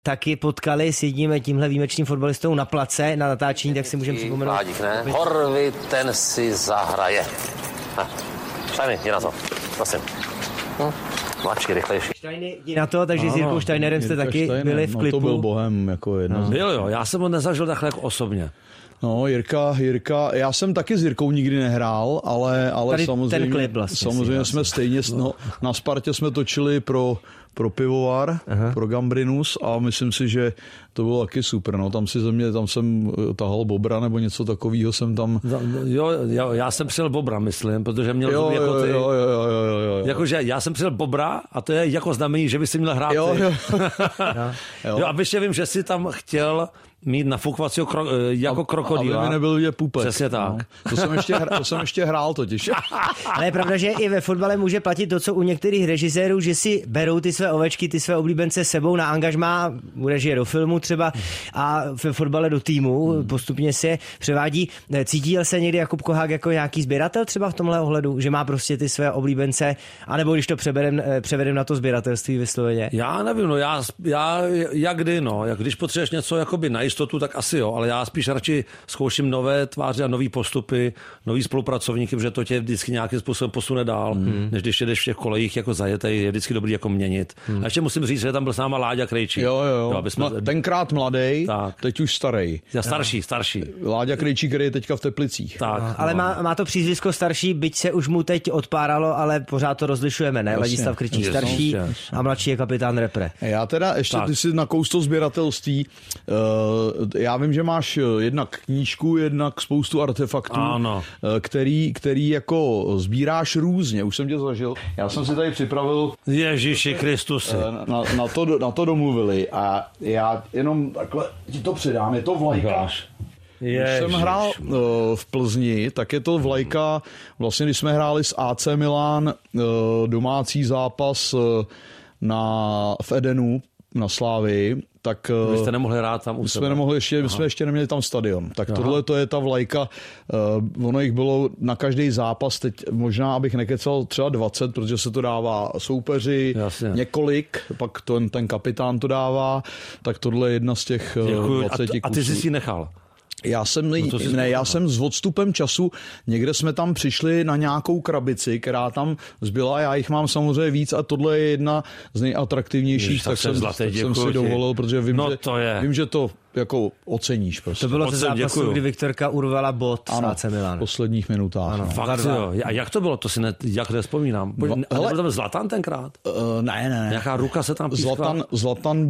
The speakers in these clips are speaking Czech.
taky potkali s jedním tímhle výjimečným fotbalistou na place na natáčení, tak si můžeme připomenout. Mládík, ne? Horvy, ten si zahraje. Štajny, jdi na to, prosím. Mladší, rychlejší. Štajny, jdi na to, takže s Jirkou Štajnerem jste taky byli v klipu. No to byl bohem jako jedna. Byl jo, já jsem ho nezažil takhle jako osobně. No, Jirka, já jsem taky s Jirkou nikdy nehrál, ale samozřejmě, samozřejmě jsme stejně, na Spartě jsme točili pro pivovar, pro Gambrinus a myslím si, že to bylo taky super. No. Tam jsem tahal bobra nebo něco takového jsem tam... Jo, já jsem přijel bobra, myslím, protože měl jako ty... Jo. Jakože já jsem přijel bobra a to je jako znamení, že by si měl hrát ty. Jo, a ještě vím, že si tam chtěl mít nafukovacího jako krokodýla. Aby mi nebyl vidět pupek. Přesně tak. No. To jsem ještě hrál totiž. Ale je pravda, že i ve fotbale může platit to, co u některých režisérů, že si berou ty své ovečky, ty své oblíbence sebou na angažmá, u režie do filmu třeba a ve fotbale do týmu, postupně se převádí. Cítil se někdy Jakub Kohák jako nějaký sběratel třeba v tomhle ohledu, že má prostě ty své oblíbence, anebo když to převedem na to sběratelství vysloveně? Já nevím, no já jak kdy, no, jak když potřebuješ něco jakoby na jistotu, tak asi jo, ale já spíš radši zkouším nové tváře a nový postupy, nový spolupracovníky, protože to tě vždycky nějakým způsobem posune dál, než když jedeš v těch kolejích jako zajetej, je vždycky dobrý jako měnit. A ještě musím říct, že tam byl s náma Láďa Krejčí. Jo. Tenkrát mladý, teď už starý. Já starší. Láďa Krejčí, který je teďka v Teplicích. Tak. Ale má to přízvisko starší, byť se už mu teď odpáralo, ale pořád to rozlišujeme, ne? Ladislav Krejčí starší a mladší je kapitán Repre. Já teda ještě ty si nakous to sběratelství. Já vím, že máš jednak knížku, jednak spoustu artefaktů, který jako sbíráš různě. Už jsem tě zažil. Já jsem si tady připravil... Ježíši Kristusi. Na to domluvili a já jenom takhle ti to předám. Je to vlajka. Když jsem hrál v Plzni, tak je to vlajka, vlastně když jsme hráli s AC Milan domácí zápas v Edenu na Slávii, tak... Vy jste nemohli hrát tam u sebe. My jsme ještě neměli tam stadion. Tak tohle to je ta vlajka. Ono jich bylo na každý zápas, teď možná, abych nekecal, třeba 20, protože se to dává soupeři, několik, pak ten kapitán to dává, tak tohle je jedna z těch 20 kusů. A ty jsi si nechal? Já jsem s odstupem času, někde jsme tam přišli na nějakou krabici, která tam zbyla, já jich mám samozřejmě víc a tohle je jedna z nejatraktivnějších, tak jsem si dovolil, protože vím, že to jako oceníš prostě. To bylo ze zápasu, kdy Viktorka urvala bod s AC Milan. V posledních minutách. Ano, fakt jo. A jak to bylo? To si nevzpomínám. Nebyl tam Zlatan tenkrát? Ne. Nějaká ruka se tam pískla? Zlatan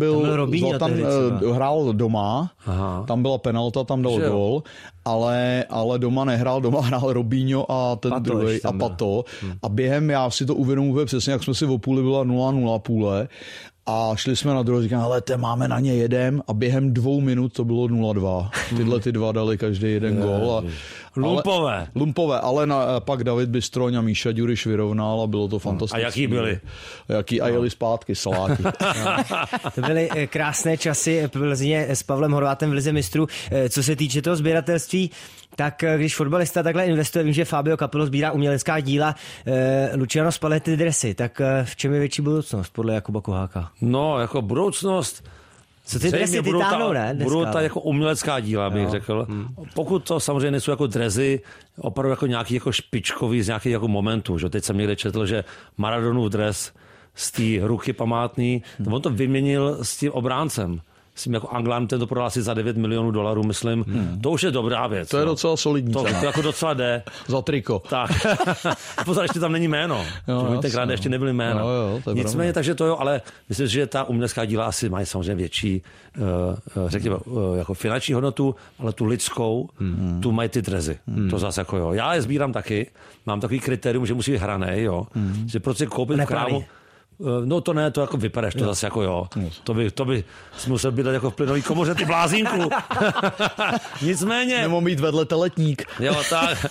hrál doma, tam byla penalta, tam dal gól, ale doma nehrál, doma hrál Robinho a ten druhý a Pato. A během, já si to uvědomuji přesně, jak jsme si o půli byla 0-0 půle, a šli jsme na druhou, říkám, hele, máme na ně jedem a během 2 minut to bylo 0-2. Tyhle ty dva dali každý jeden gól. Lumpové, ale pak David Bystroň a Míša Ďuriš vyrovnal a bylo to fantastické. A jaký byli? A jeli zpátky saláky. To byly krásné časy Plzně s Pavlem Horvátem v Lize mistrů. Co se týče toho sběratelství, tak když fotbalista takhle investuje, vím, že Fabio Capello sbírá umělecká díla, Luciano Spalletti dresy, tak v čem je větší budoucnost podle Jakuba Koháka? No, jako budoucnost... Co ty dresy ty táhnou, ne? Budou ta jako umělecká díla, bych řekl. Pokud to samozřejmě nejsou jako drezy, opravdu jako nějaký jako špičkový z nějakých jako momentů. Že? Teď jsem někde četl, že Maradonův dres z té ruky památný, on to vyměnil s tím obráncem. S tím jako Anglán, ten to prodal asi za $9 milionů, myslím. To už je dobrá věc. To je docela solidní. To jako docela jde. Za triko. Tak. Pozor, ještě tam není jméno. Tenkrát ještě nebyly jména. Nicméně, takže to jo, ale myslím, že ta umělecká díla asi mají samozřejmě větší, řekněme, jako finanční hodnotu, ale tu lidskou, tu mají ty drezy. To zase jako jo. Já je sbírám taky. Mám takový kritérium, že musí být hranej, jo. Že prostě koupit v krámu. No to ne, to jako vypadeš, to zase jako jo. To by musel být jako v plynový komoře, ty blázínku. Nicméně... Nebo mít vedle teletník. Jo, tak.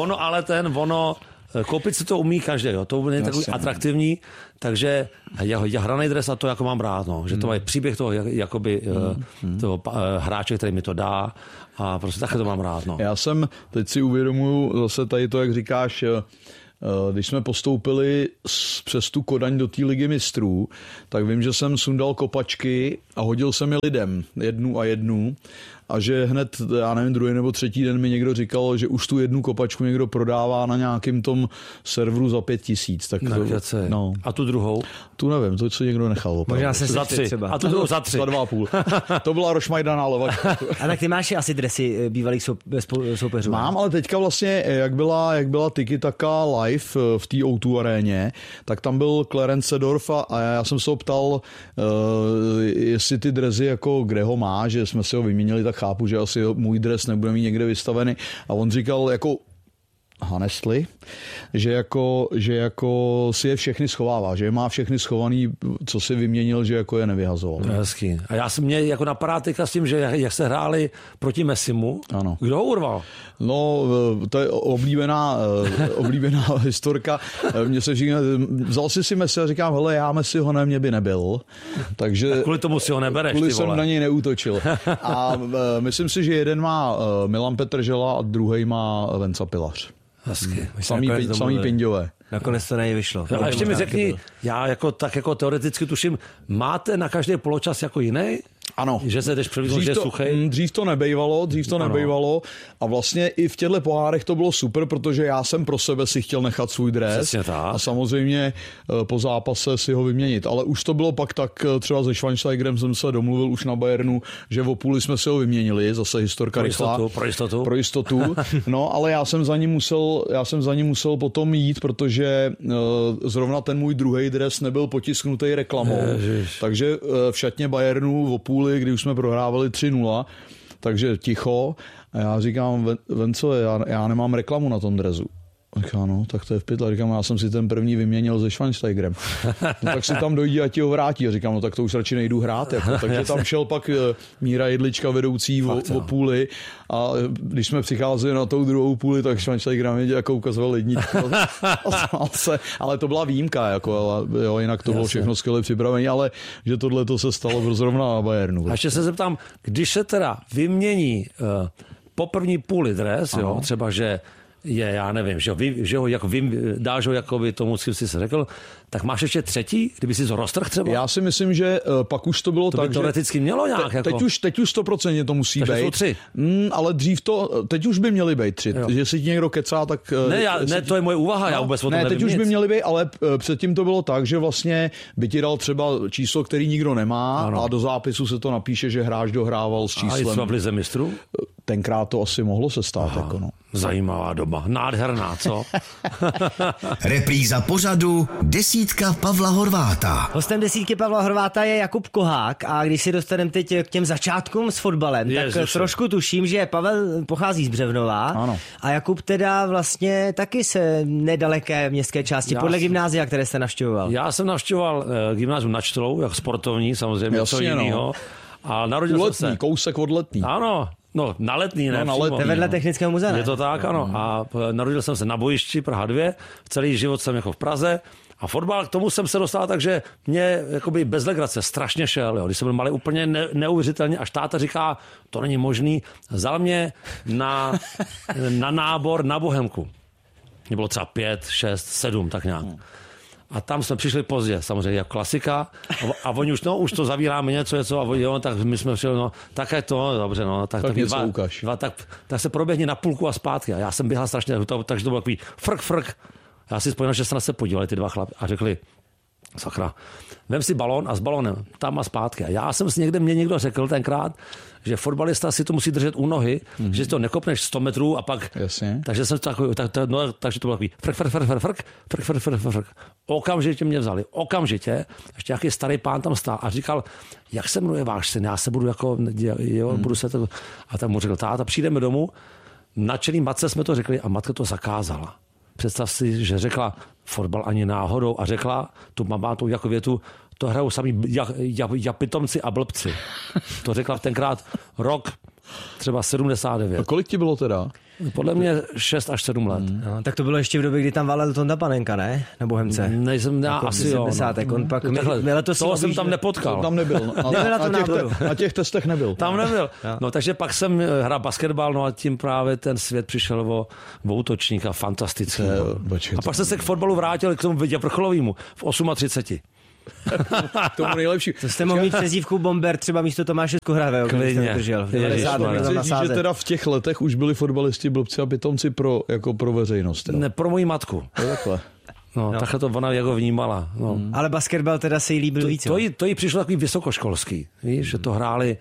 Koupit si to umí každý, jo. To není takový atraktivní, takže já hranej dres a to jako mám rád, no. Že to má příběh toho, toho hráče, který mi to dá a prostě takhle to mám rád, no. Já teď si uvědomuju zase tady to, jak říkáš, když jsme postoupili přes tu Kodaň do té ligy mistrů, tak vím, že jsem sundal kopačky a hodil jsem je lidem, jednu a že hned, já nevím, druhý nebo třetí den mi někdo říkal, že už tu jednu kopačku někdo prodává na nějakým tom serveru za 5 000. Tak no. A tu druhou? Tu nevím, to si někdo nechal. Opravdu. Možná se za 3 třeba. A tu druhou za 3. Za 2,5. To byla rošmajdaná levačka. A tak ty máš asi dresy bývalých soupeřů. Mám, ale teďka vlastně, jak byla Tiki Taka live v té O2 aréně, tak tam byl Clarence Seedorf a já jsem se ho ptal, jestli ty dresy jako kde ho má, že jsme si ho vyměnili, tak chápu, že asi můj dres nebude mít někde vystavený. A on říkal jako honestly, že jako si je všechny schovává, že má všechny schovaný, co si vyměnil, že jako je nevyhazoval. Hezký. A já jsem mě jako napadá teďka s tím, že jak se hráli proti Messimu, ano. Kdo ho urval? No, to je oblíbená historka. Mně se říká, vzal si Messi a říkám, hele, já Messiho ne, mě by nebyl. Takže kvůli tomu si ho nebereš, kvůli ty vole. jsem na něj neútočil. A myslím si, že jeden má Milan Petržela a druhý má Venca Pilař. Hezky. Samý pinďové. Nakonec to na něj vyšlo. A ještě mi řekni, já jako teoreticky tuším, máte na každý poločas jako jiný? Ano. Že se jdeš převíznout, že je suchej? Dřív to nebejvalo a vlastně i v těchto pohárech to bylo super, protože já jsem pro sebe si chtěl nechat svůj dres a samozřejmě po zápase si ho vyměnit. Ale už to bylo pak tak, třeba se Schweinsteigerem jsem se domluvil už na Bayernu, že v půli jsme si ho vyměnili, zase historka rychlá. Pro jistotu. No, ale já jsem za ním musel potom jít, protože zrovna ten můj druhý dres nebyl potisknutý reklamou. Takže v šatně Bayernu v půli, kdy už jsme prohrávali 3-0, takže ticho. A já říkám, Venco, já nemám reklamu na tom dresu. Říká, no, tak to je v pytle. Říkám, já jsem si ten první vyměnil se Schweinsteigerem. No, tak si tam dojde a ti ho vrátí. A říkám, no tak to už radši nejdu hrát. Jako. Takže tam šel pak Míra Jedlička vedoucí o půli a když jsme přicházeli na tou druhou půli, tak Schweinsteiger mě jako ukazoval ledničku. Ale to byla výjimka, jako, jo, jinak to bylo všechno skvěle připravené, ale že tohle to se stalo zrovna na Bayernu. A ještě se zeptám, když se teda vymění po první půli dres, jo, třeba, že já nevím, že ho jako dáš ho jako by tomu, co jsi se řekl, tak máš ještě třetí, kdyby si to roztrhl třeba? Já si myslím, že pak už to bylo to tak, by teoreticky mělo nějak. Teď už 100% to musí takže být. Jsou 3. Ale dřív teď už by měly být 3. Že si ti někdo kecá, tak... Ne, to je moje úvaha, já vůbec o tom nevím teď už nic. by měly být, ale předtím to bylo tak, že vlastně by ti dal třeba číslo, který nikdo nemá a do zápisu se to napíše, že hráč dohrával s číslem. A i třeba v lize mistrů? Tenkrát to asi mohlo se stát. Jako no. Zajímavá doba. Nádherná, co? Repríza pořadu Desítka Pavla Horváta. Hostem Desítky Pavla Horváta je Jakub Kohák a když si dostaneme teď k těm začátkům s fotbalem, tak trošku tuším, že Pavel pochází z Břevnova. Ano. A Jakub teda vlastně taky se nedaleké městské části, podle gymnázia, které jste navštěvoval. Já jsem navštěvoval gymnázium na Čtlou, jako sportovní, samozřejmě, něco jiného. A narodil jsem se. Kousek od Letný. Ano. No, na Letný, ne? Na Letný, vedle Technického muzea. Je to tak, ano. A narodil jsem se na bojišti Praha 2. Celý život jsem jako v Praze. A fotbal, k tomu jsem se dostal tak, že mě jakoby bez legrace strašně šel. Jo. Když jsem byl malý, úplně neuvěřitelně. Až táta říká, to není možný. Vzal mě na nábor na Bohemku. Mě bylo třeba 5, 6, 7, tak nějak. A tam jsme přišli pozdě, samozřejmě jako klasika. A oni už to zavíráme něco a oni, jo, tak my jsme přišli, no, tak je to, dobře, no, tak něco tak se proběhni na půlku a zpátky. A já jsem běhal strašně, takže to bylo takový frk. Já si vzpomínám, že se na se podívali ty dva chlapy a řekli, sakra, vem si balón a s balónem tam a zpátky. A já jsem si mě někdo řekl tenkrát, že fotbalista si to musí držet u nohy, že si to nekopneš 100 metrů a pak... Jasně. Takže jsem takže to bylo takový frk. Okamžitě mě vzali. Okamžitě. Ještě nějaký starý pán tam stál a říkal, jak se jmenuje váš syn, já se budu jako... budu se to... A tak mu řekl, táta, přijdeme domů, nadšený matce jsme to řekli a matka to zakázala. Představ si, že řekla fotbal ani náhodou a řekla tu mamátou jako větu, to hrajou sami pitomci a blbci. To řekla tenkrát rok třeba 79. A kolik ti bylo teda? Podle mě 6 až 7 let. No, tak to bylo ještě v době, kdy tam válel Tonda Panenka, ne? Na Bohemce. Nejsem, já asi 70. jo. On pak, toho jsem tam nepotkal. Tam nebyl. Na těch testech nebyl. Tam nebyl. No takže pak jsem hrál basketbal, no a tím právě ten svět přišel o útočníka fantastický. A pak jsem se k fotbalu vrátil k tomu vrcholovému v 38. K tomu nejlepší. To jste mohl mít přezdívku Bomber třeba místo Tomáše Skohravého, který jste držel. Že teda v těch letech už byli fotbalisti, blbci a pitomci pro veřejnost. Ne, pro moji matku. Takhle. No, takhle to ona jako vnímala. No. Ale basketbal teda se jí líbil víc. To jí přišlo takový vysokoškolský, víš, že to hráli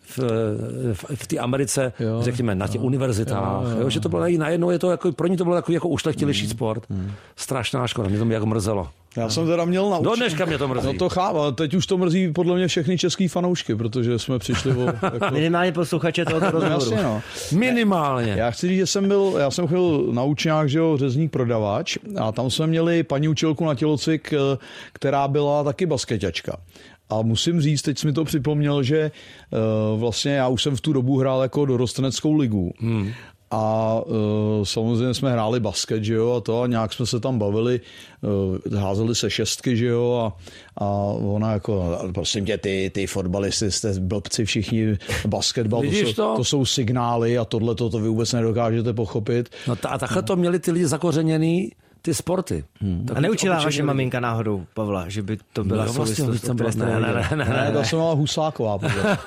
v té Americe, řekněme, na těch univerzitách, že to bylo najednou, je to jako, pro ní to bylo takový jako ušlechtilejší sport. Strašná škoda, mě to jako mrzelo. Já jsem teda měl naučit. Do dneška mě to mrzí. No to chápu, ale teď už to mrzí podle mě všechny český fanoušky, protože jsme přišli o... Jako... Minimálně posluchače tohoto rozhovoru. Jasně, no. Minimálně. Já chci říct, že já jsem chodil na učňák, že jo, řezník prodavač a tam jsme měli paní učitelku na tělocvik, která byla taky basketačka. A musím říct, teď jsi mi to připomněl, že vlastně já už jsem v tu dobu hrál jako dorosteneckou ligu. A samozřejmě jsme hráli basket, že jo, a nějak jsme se tam bavili, házeli se šestky, že jo, a ona jako, prosím tě, ty fotbalisty jste blbci všichni, basketbal, to jsou signály a tohle to vy vůbec nedokážete pochopit. No a takhle to měli ty lidi zakořeněný, ty sporty. A neučila vaše maminka náhodou, Pavla, že by to byla souvislost? Ne, to jsem měla Husáková.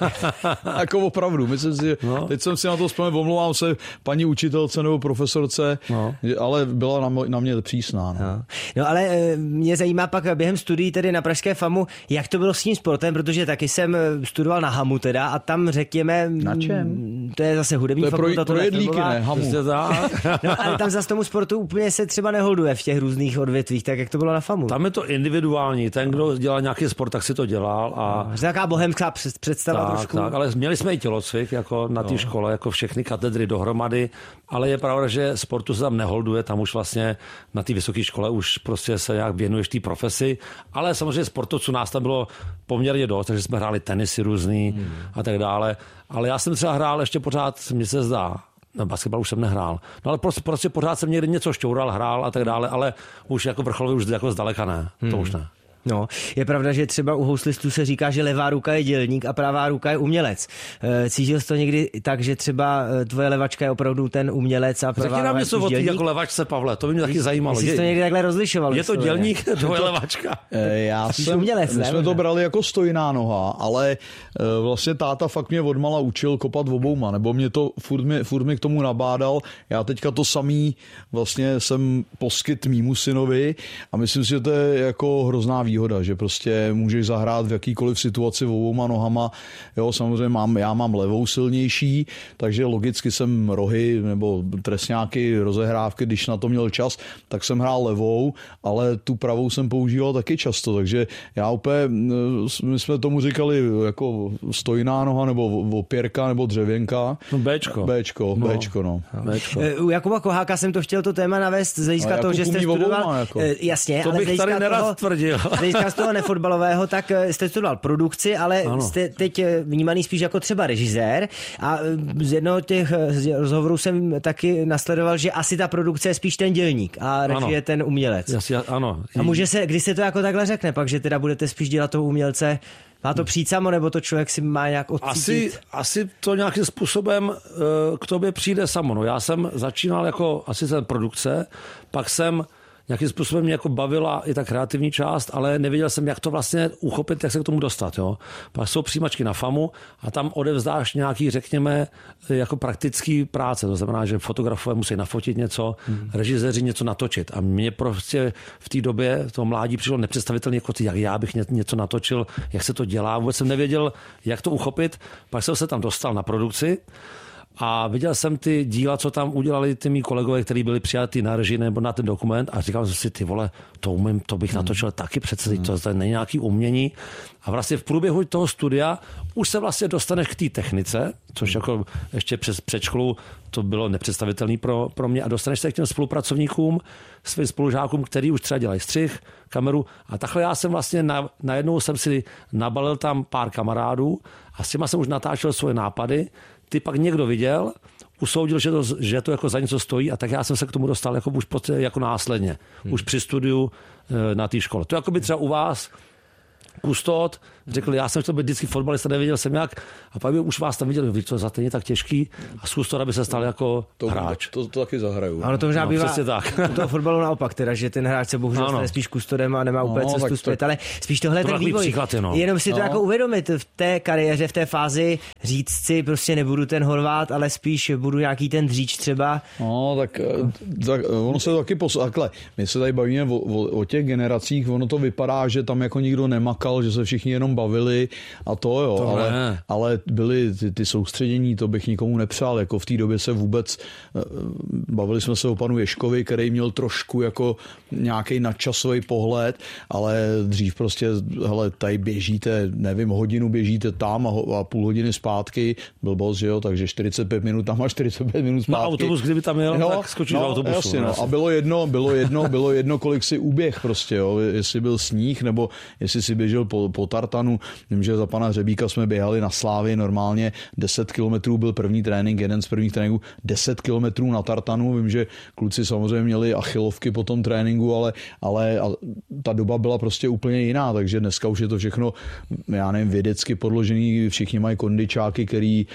Jako opravdu. Myslím si, teď jsem si na to vzpomněl, omlouvám se paní učitelce nebo profesorce, ale byla na mě přísná. No ale mě zajímá pak během studií tedy na pražské FAMu, jak to bylo s tím sportem, protože taky jsem studoval na Hamu teda a tam řekněme... Na čem? To je zase hudební fakulta. To je pro jedlíky, ne? Hamu. No, ale tam zase tomu sportu úplně se třeba neholduje v těch různých odvětvích, tak jak to bylo na FAMu. Tam je to individuální, ten, kdo dělal nějaký sport, tak si to dělal. A... Taková bohemská představa trošku. Tak, ale měli jsme i tělocvik jako na té škole, jako všechny katedry dohromady, ale je pravda, že sportu se tam neholduje, tam už vlastně na té vysoké škole už prostě se nějak věnuješ té profesi, ale samozřejmě sportovců nás tam bylo poměrně dost, takže jsme hráli tenisy různý a tak dále, ale já jsem třeba hrál ještě pořád, mně se zdá, no, basketbal už jsem nehrál. No ale prostě pořád jsem někdy něco šťoural, hrál a tak dále, ale už jako vrcholový už jako zdaleka ne. To už ne. No, je pravda, že třeba u houslistů se říká, že levá ruka je dělník a pravá ruka je umělec. Cítil jsi to někdy tak, že třeba tvoje levačka je opravdu ten umělec a pravá ruka je něco o jako levačce, Pavle, to by mě taky zajímalo. Jsi to někdy takhle rozlišoval? Je to dělník, tvoje levačka? My jsme to brali jako stojná noha, ale vlastně táta fakt mě odmala učil kopat obouma, nebo mě to furt mi k tomu nabádal. Já teďka to samý vlastně jsem poskyt mýmu synovi a myslím si, že to je jako hrozná výhoda, že prostě můžeš zahrát v jakýkoliv situaci obouma nohama. Jo, samozřejmě já mám levou silnější, takže logicky jsem rohy nebo trestňáky, rozehrávky, když na to měl čas, tak jsem hrál levou, ale tu pravou jsem používal taky často, takže já úplně, my jsme tomu říkali jako stojná noha nebo opěrka nebo dřevěnka. No Bčko, no. U Jakuba Koháka jsem to chtěl to téma navést z hlediska toho, že jste studoval. Jako. Jasně, to ale bych tady nerad tvrdil. Z toho nefotbalového, tak jste studoval produkci, ale jste teď vnímaný spíš jako třeba režisér a z jednoho těch rozhovorů jsem taky nasledoval, že asi ta produkce je spíš ten dělník a režie ten umělec. Ano. A když se to jako takhle řekne, pak, že teda budete spíš dělat toho umělce, má to přijít samo, nebo to člověk si má nějak odcítit? Asi to nějakým způsobem k tobě přijde samo. No, já jsem začínal jako asistent produkce, pak jsem nějakým způsobem mě jako bavila i ta kreativní část, ale nevěděl jsem, jak to vlastně uchopit, jak se k tomu dostat. Jo. Pak jsou přijímačky na FAMu a tam odevzdáš nějaký, řekněme, jako praktický práce. To znamená, že fotografové musí nafotit něco, režiséři něco natočit. A mně prostě v té době toho mládí přišlo nepředstavitelné, jako jak já bych něco natočil, jak se to dělá. Vůbec jsem nevěděl, jak to uchopit. Pak jsem se tam dostal na produkci. A viděl jsem ty díla, co tam udělali ty mý kolegové, kteří byli přijatí na režii nebo na ten dokument a říkal jsem si, ty vole, to umím, to bych natočil taky přece, to není nějaký umění. A vlastně v průběhu toho studia už se vlastně dostaneš k té technice, což jako ještě přes předškolu to bylo nepředstavitelné pro mě a dostaneš se k těm spolupracovníkům, svým spolužákům, který už třeba dělají střih, kameru a takhle já jsem vlastně najednou jsem si nabalil tam pár kamarádů a s těma jsem už natáčel svoje nápady. Ty pak někdo viděl, usoudil, že to jako za něco stojí, a tak já jsem se k tomu dostal jako už jako následně. Už při studiu na té škole. To jako by třeba u vás kustód řekl, já jsem chtěl být vždycky fotbalista, nevěděl jsem jak, a pak by už vás tam viděl, co za to je tak těžký, a z kustóda by se stal jako hráč. To taky zahraju. Ano, to možná bývá tak. U toho fotbalu naopak, teda, že ten hráč se bohužel stane spíš kustodem a nemá úplně cestu zpět, ale spíš tohle ten vývoj. Příklad, jenom si to jako uvědomit v té kariéře, v té fázi, říct si, prostě nebudu ten Horvát, ale spíš budu nějaký ten Dříč třeba. No, tak ono se to taky takhle. My se tady bavíme o těch generacích, ono to vypadá, že tam jako nikdo nemakal, že se všichni jenom bavili a to jo, ale byly ty soustředění, to bych nikomu nepřál, jako v té době se vůbec, bavili jsme se o panu Ješkovi, který měl trošku jako nějaký nadčasový pohled, ale dřív prostě, hele, tady běžíte, nevím, hodinu běžíte tam a půl hodiny zpátky, byl boss, že jo, takže 45 minut tam a 45 minut zpátky. Na autobus, kdyby tam jel, tak skočíš do autobusu. Jasně, no. A bylo jedno, kolik si uběh prostě, jo, jestli byl sníh, nebo jestli si běžel po tartanu. Vím, že za pana Řebíka jsme běhali na Slávy normálně, 10 kilometrů byl první trénink, jeden z prvních tréninků, 10 kilometrů na tartanu. Vím, že kluci samozřejmě měli achilovky po tom tréninku, ale ta doba byla prostě úplně jiná, takže dneska už je to všechno, já nevím, vědecky podložený, všichni mají kondičáky, který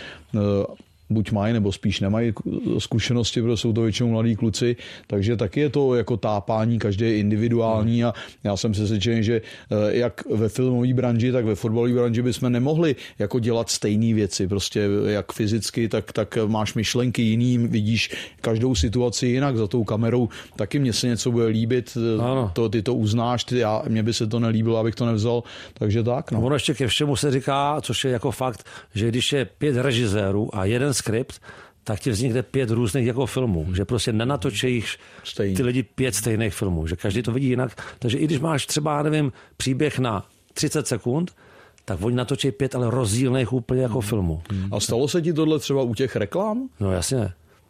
buď mají, nebo spíš nemají zkušenosti, protože jsou to většinou mladí kluci, takže taky je to jako tápání, každý je individuální a já jsem přesvědčený, že jak ve filmové branži, tak ve fotbalové branži bychom nemohli jako dělat stejné věci, prostě jak fyzicky, tak máš myšlenky jiný, vidíš každou situaci jinak za tou kamerou, taky mně se něco bude líbit, ty to uznáš, mně by se to nelíbilo, abych to nevzal, takže tak. No. Ono ještě ke všemu se říká, což je jako fakt, že když je 5 režisérů a jeden skript, tak ti vznikne 5 různých jako filmů, že prostě nenatočí ty lidi 5 stejných filmů, že každý to vidí jinak, takže i když máš třeba, nevím, příběh na 30 sekund, tak oni natočí 5, ale rozdílných úplně jako filmů. A stalo se ti tohle třeba u těch reklam? No jasně.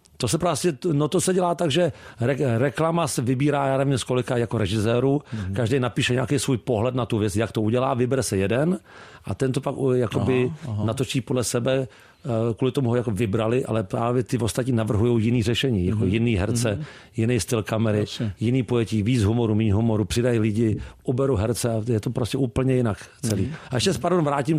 To se dělá tak, že reklama se vybírá, já nevím z kolika jako režiséru, každý napíše nějaký svůj pohled na tu věc, jak to udělá, vybere se jeden a ten to pak jakoby natočí podle sebe, kvůli tomu ho jako vybrali, ale právě ty ostatní navrhují jiný řešení, jako jiný herce, jiný styl kamery, jiný pojetí, víc humoru, méně humoru, přidají lidi, uberu herce a je to prostě úplně jinak celý. A ještě vrátím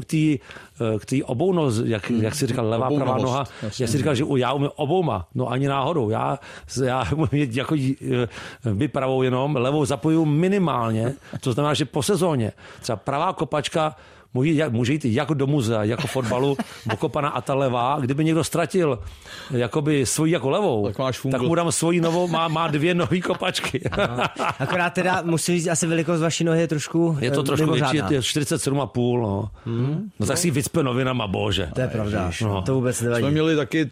k té obounoz, jak jsi říkal, levá, pravá noha. Já si říkal, že já umím obouma, no ani náhodou. Já umím jako vypravou jenom, levou zapojuju minimálně, to znamená, že po sezóně třeba pravá kopačka může jít jako do muzea, jako fotbalu, okopaná a ta levá, kdyby někdo ztratil jakoby svoji jako levou, tak mu dám svoji novou, má 2 nové kopačky. Akorát teda musím říct, asi velikost vaší nohy je trošku je to trošku větší, je 47,5, no. No tak si vycpe novinama, bože. To je pravda, to vůbec nevadí. Jsme měli taky,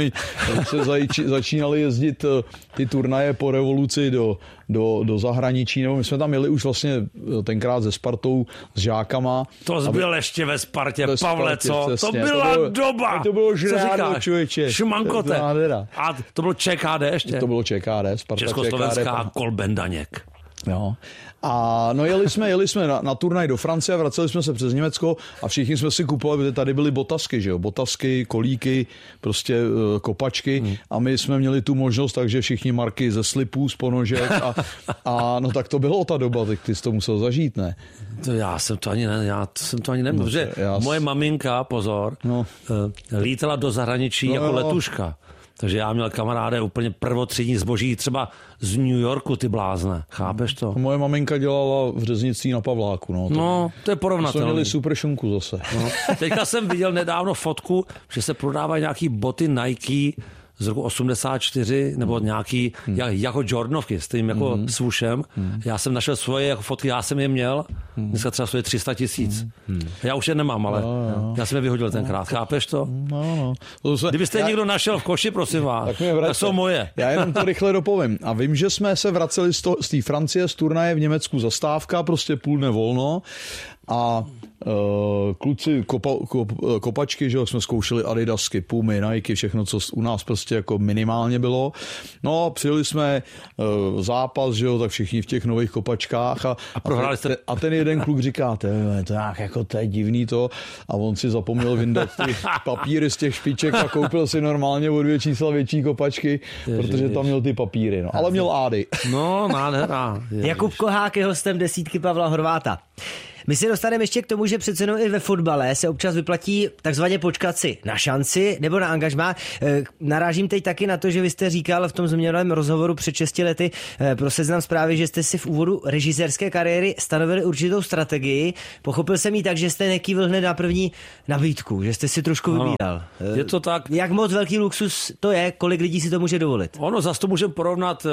se začínali jezdit ty turnaje po revoluci do zahraničí, nebo my jsme tam jeli už vlastně tenkrát se Spartou, s žákama. To byl ještě ve Spartě, Pavle, co? Přesně. To byla doba! To bylo žrádo, člověče. Šmankote. A to bylo ČKD ještě? To bylo ČKD, Sparta Československá Kolben Daněk. Jo. A no jeli jsme na turnaj do Francie a vraceli jsme se přes Německo a všichni jsme si kupovali, protože tady byly botasky, že jo, botasky, kolíky, prostě kopačky a my jsme měli tu možnost, takže všichni marky ze slipů, z ponožek a no tak to bylo ta doba, tak ty jsi to musel zažít, ne? Já jsem to ani neměl, protože moje maminka, pozor, lítala do zahraničí jako letuška. Takže já měl kamaráde úplně prvotřídní zboží, třeba z New Yorku, ty blázne. Chápeš to? Moje maminka dělala v řeznictví na Pavláku. To je porovnatelné. Jsme měli super šunku zase. Teďka jsem viděl nedávno fotku, že se prodávají nějaký boty Nike z roku 84, nebo nějaký jako Jordanovky s tím jako swoošem. Já jsem našel svoje jako fotky, já jsem je měl, dneska třeba stojí 300 000. Já už je nemám, ale já jsem je vyhodil tenkrát, chápeš to? Kdybyste někdo našel v koši, prosím vás, tak jsou moje. Já jenom to rychle dopovím. A vím, že jsme se vraceli z té Francie, z turnaje v Německu, zastávka, prostě půl dne volno. A kluci kopačky, že jsme zkoušeli Adidasky, Pumy, Nike, všechno, co u nás prostě jako minimálně bylo. No, přijeli jsme zápas, že jo, tak všichni v těch nových kopačkách a prohráli jste. A ten jeden kluk říká, to jako to je divný to, a on si zapomněl vyndat ty papíry z těch špiček a koupil si normálně o 2 čísla větší kopačky, protože tam měl ty papíry, no. Ale měl Ády. No, nádhera. Jakub Kohák je hostem desítky Pavla Horváta. My se dostaneme ještě k tomu, že přece jenom i ve fotbale se občas vyplatí takzvaně počkat si na šanci nebo na angažmá. Narážím teď taky na to, že vy jste říkal v tom zmíněném rozhovoru před 6 lety pro Seznam Zprávy, že jste si v úvodu režisérské kariéry stanovili určitou strategii. Pochopil jsem ji tak, že jste nekývil hned na první nabídku, že jste si trošku vybíral. Je to tak. Jak moc velký luxus to je, kolik lidí si to může dovolit? Ono zase to můžeme porovnat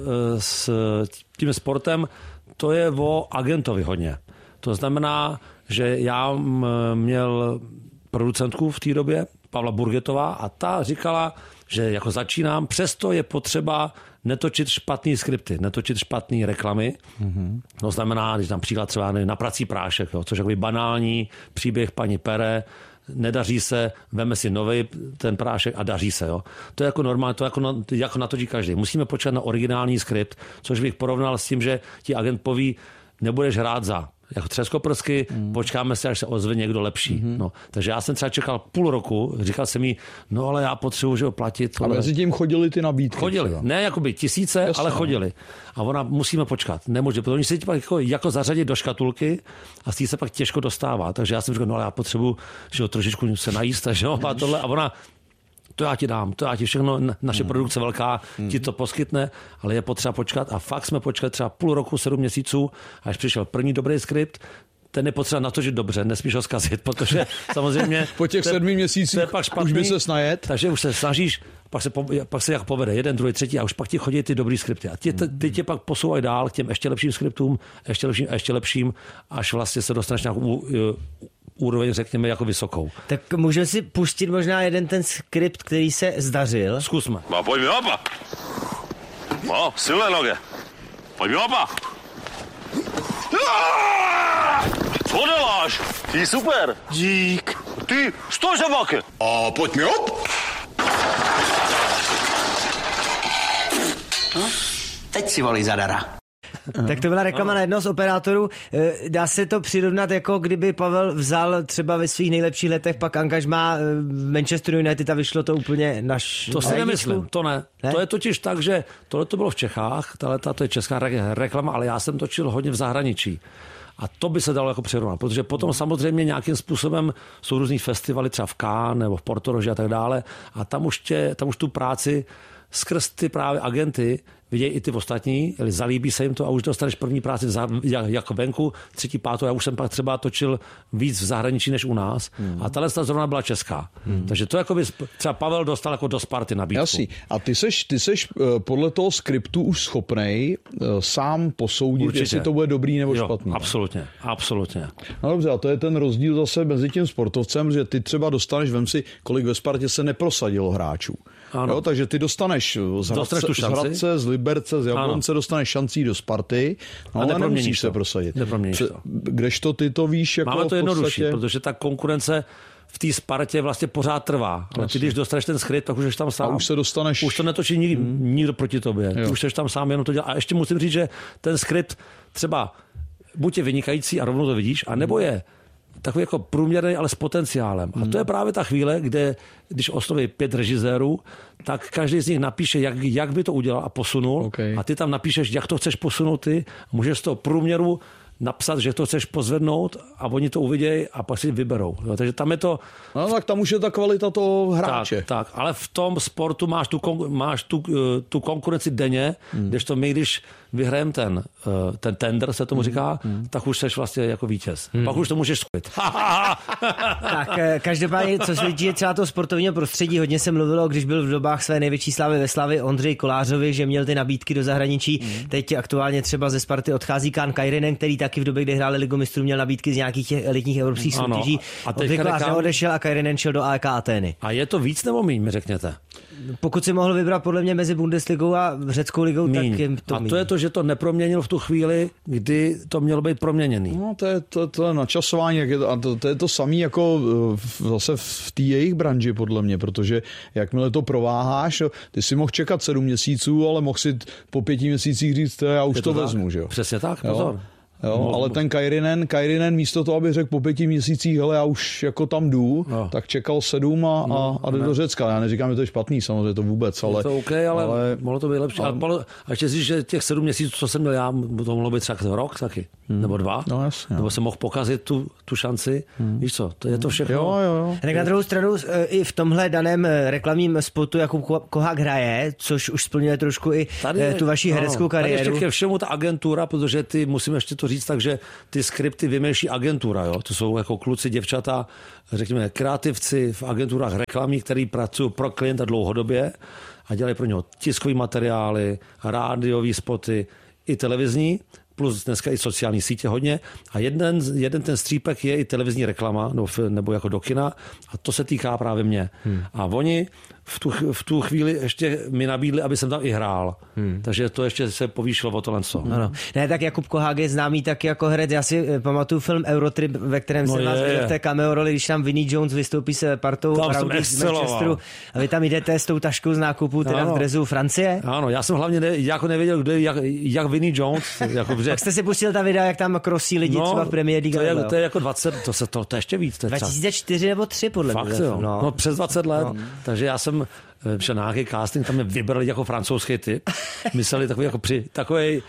s tím sportem, to je o agentovi hodně. To znamená, že já měl producentku v té době, Pavla Burgetová, a ta říkala, že jako začínám, přesto je potřeba netočit špatný skripty, netočit špatný reklamy. Mm-hmm. To znamená, když například třeba na Prací prášek, jo, což je takový banální příběh paní Pere, nedaří se, veme si nový ten prášek a daří se. Jo. To je jako normálně, to jako natočí každý. Musíme počkat na originální skript, což bych porovnal s tím, že ti agent poví, nebudeš hrát za jako třeskoprsky, počkáme se, až se ozve někdo lepší. No, takže já jsem třeba čekal půl roku, říkal jsem jí, no ale já potřebuji, že ho platit. A mezi tím chodili ty nabídky. Chodili, třeba. Ne jakoby tisíce, jasně, ale chodili. A ona, musíme počkat, nemůže, protože oni se pak jako zařadit do škatulky a z té se pak těžko dostává. Takže já jsem říkal, no ale já potřebuji, že ho trošičku se najíst, že jo, a tohle. A ona, to já ti dám, to já ti všechno, naše produkce velká ti to poskytne, ale je potřeba počkat a fakt jsme počkali třeba půl roku, 7 měsíců, až přišel první dobrý skript, ten je potřeba natočit dobře, nesmíš ho zkazit, protože samozřejmě po těch 7 měsících už by se snajet. Takže už se snažíš, pak se jak povede, 1, 2, 3 a už pak ti chodí ty dobrý skripty. A ty tě pak posouvají dál k těm ještě lepším skriptům, ještě lepším, až vlastně se dostaneš nějakou úroveň, řekněme, jako vysokou. Tak můžeme si pustit možná jeden ten skript, který se zdařil. Zkusme. Pojď mi opa. No, silné noge. Pojď mi opa. Co děláš? Ty super. Dík. Ty, stoj se baky. A pojď mi op. Teď si volí zadara. Tak to byla reklama na jednoho z operátorů. Dá se to přirovnat, jako kdyby Pavel vzal třeba ve svých nejlepších letech pak angažmá Manchester United a vyšlo to úplně naš. To si nemyslím, to ne. To je totiž tak, že tohle to bylo v Čechách, to je česká reklama, ale já jsem točil hodně v zahraničí. A to by se dalo jako přirovnat, protože potom samozřejmě nějakým způsobem jsou různý festivaly, třeba v Cannes nebo v Portoroži a tak dále, a tam už tu práci skrz ty právě agenty vidějí i ty ostatní, zalíbí se jim to a už dostaneš první práci jako venku, 3., 5. Já už jsem pak třeba točil víc v zahraničí než u nás a tahle zrovna byla česká. Takže to jako by třeba Pavel dostal jako do Sparty nabídku. Jasný. A ty seš podle toho skriptu už schopnej sám posoudit, určitě, jestli to bude dobrý nebo špatný. Absolutně. No dobře, a to je ten rozdíl zase mezi tím sportovcem, že ty třeba dostaneš, vem si, kolik ve Spartě se neprosadilo hráčů. Jo, takže ty dostaneš z Hradce, z Liberce, z Jablonce, dostaneš šancí do Sparty, no, ale nemusíš se prosadit. Kdežto ty to víš jako máme to jednodušší, protože ta konkurence v té Spartě vlastně pořád trvá. Ale ty, když dostaneš ten skript, tak už jsi tam sám. A už se dostaneš. Už to netočí nikdo proti tobě. Ty už jsi tam sám, jenom to dělá. A ještě musím říct, že ten skript třeba buď je vynikající a rovnou to vidíš, anebo je takový jako průměrný, ale s potenciálem. A to je právě ta chvíle, kde, když osloví 5 režisérů, tak každý z nich napíše, jak by to udělal a posunul. Okay. A ty tam napíšeš, jak to chceš posunout ty. Můžeš z toho průměru napsat, že to chceš pozvednout a oni to uvidějí a pak si vyberou. Jo, takže tam je to. No tak tam už je ta kvalita toho hráče. Tak, ale v tom sportu máš tu konkurenci denně, kdežto my, když vyhrajeme ten tender, se tomu říká, tak už seš vlastně jako vítěz. Pak už to můžeš zkusit. Tak každopádně, co se týče třeba toho sportovního prostředí, hodně se mluvilo, když byl v dobách své největší slávy ve Slavii Ondřej Kolářovi, že měl ty nabídky do zahraničí. Teď aktuálně třeba ze Sparty odchází Kaan Kairinen, který taky v době, kdy hráli Ligu mistrů, měl nabídky z nějakých těch elitních evropských soutěží. A Ondřej Kolář neodešel a Kairinen šel do AEK Atény. A je to víc nebo míň, mi řekněte? pokud si mohl vybrat podle mě mezi Bundesligou a řeckou ligou, tak je to A to je to, že to neproměnil v tu chvíli, kdy to mělo být proměněný. No to je načasování, a to je to samé jako zase v té jejich branži podle mě, protože jakmile to prováháš, ty si mohl čekat 7 měsíců, ale mohl si po 5 měsících říct, já už to vezmu, že jo. Přesně tak, pozor. Jo, ale ten Kairinen místo toho, aby řekl po 5 měsících, hele, já už jako tam jdu, tak čekal 7 a jde do Řecka. Já neříkám, že to je špatný, samozřejmě to vůbec, ale... Je to OK, ale mohlo to být lepší. A ještě říct, že těch 7 měsíců, co jsem měl já, to mohlo být třeba rok taky, nebo 2, no, jasně, nebo jsem mohl pokazit tu šanci. Víš co, to je to všechno. Jo. Tak na druhou stranu i v tomhle daném reklamním spotu Jakub Kohák hraje, což už splňuje trošku i tu vaši hereckou kariéru. Tady ještě ke všemu ta agentura, protože ty musíme ještě to říct, takže ty skripty vymýšlí agentura, jo? To jsou jako kluci, děvčata, řekněme kreativci v agenturách reklamních, který pracují pro klienta dlouhodobě a dělají pro něho tiskové materiály, rádiové spoty i televizní, plus dneska i sociální sítě hodně. A jeden ten střípek je i televizní reklama, nebo jako do kina, a to se týká právě mě. A oni v tu chvíli ještě mi nabídli, aby jsem tam i hrál. Takže to ještě se povýšilo o tohle. Ano. Ne, tak Jakub Kohák je známý taky jako herec. Já si pamatuju film Eurotrip, ve kterém se vás viděl v té cameo roli, když tam Vinnie Jones vystoupí se partou z Manchesteru a vy tam jdete s tou taškou z nákupu, teda v dresu Francie. Ano, já jsem hlavně jako nevěděl, jak Vinnie Jones. Tak jste si pustil ta videa, jak tam krosí lidi třeba v Premier League. To je jako 20, to je ještě víc. 2004 nebo 3 podle mě. No, přes 20 let. Takže já jsem šel na nějaký casting, tam mě vybrali jako francouzský typ. Mysleli takový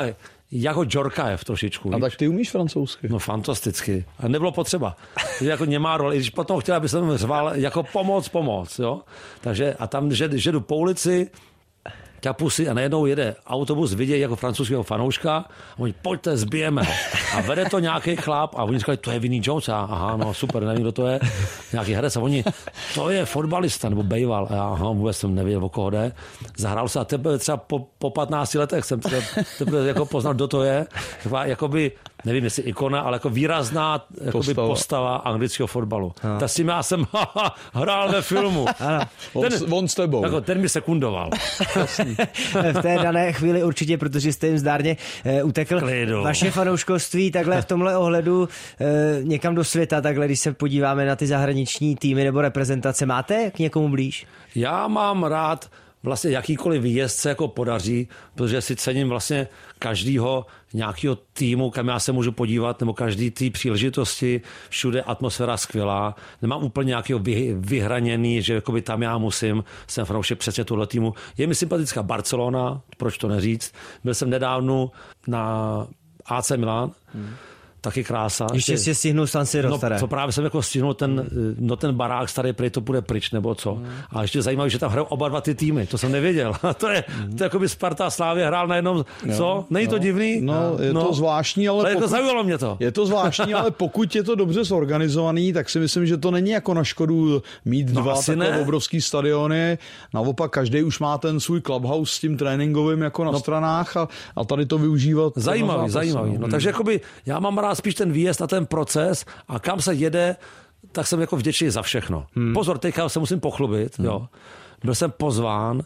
jako Džorkajev trošičku. A tak ty umíš francouzsky? No fantasticky. A nebylo potřeba. Takže jako nemá roli. Když potom chtěl, aby jsem řval jako pomoc, jo. Takže a tam, že jdu po ulici, ťapusy a najednou jede autobus, vidějí jako francouzského fanouška a oni, pojďte, zbijeme ho. A vede to nějaký chlap a oni říkali, to je Vinnie Jones. A aha, no super, nevím, kdo to je. Nějaký herec a oni, to je fotbalista, nebo bejval. A já, aha, vůbec jsem nevěděl, o koho jde. Zahrál se a teprve třeba po 15 letech jsem teprve jako poznal, kdo to je. Jakoby, nevím, jestli ikona, ale jako výrazná postava anglického fotbalu. Tak s tím já jsem hrál ve filmu. On s tebou. Jako, ten mi sekundoval. V té dané chvíli určitě, protože jste jim zdárně utekl. Klidu. Vaše fanouškovství takhle v tomhle ohledu někam do světa, takhle když se podíváme na ty zahraniční týmy nebo reprezentace, máte k někomu blíž? Já mám rád vlastně jakýkoliv výjezd se jako podaří, protože si cením vlastně každýho nějakého týmu, kam já se můžu podívat, nebo každý té příležitosti, všude atmosféra skvělá. Nemám úplně nějakého vyhraněný, že jakoby tam já jsem fanoušek přesně tohle týmu. Je mi sympatická Barcelona, proč to neříct. Byl jsem nedávno na AC Milan, taky krása. Ještě si stihnul San Siro staré. To právě jsem jako stihnul ten barák starý, prej to bude pryč, nebo co. A ještě zajímavé, že tam hrajou oba dva ty týmy, to jsem nevěděl. to je jako by Sparta a Slávě hrál na jednom, co? Není to divný? No, je to zvláštní, ale jako zaujalo mě to. Je to zvláštní, ale pokud je to dobře zorganizovaný, tak si myslím, že to není jako na škodu mít dva takové obrovský stadiony. Naopak každý už má ten svůj clubhouse s tím tréninkovým jako na stranách a tady to využívat. Zajímavý. No, takže jakoby já mám rád spíš ten výjezd a ten proces a kam se jede, tak jsem jako vděčný za všechno. Pozor, teďka se musím pochlubit. Jo. Byl jsem pozván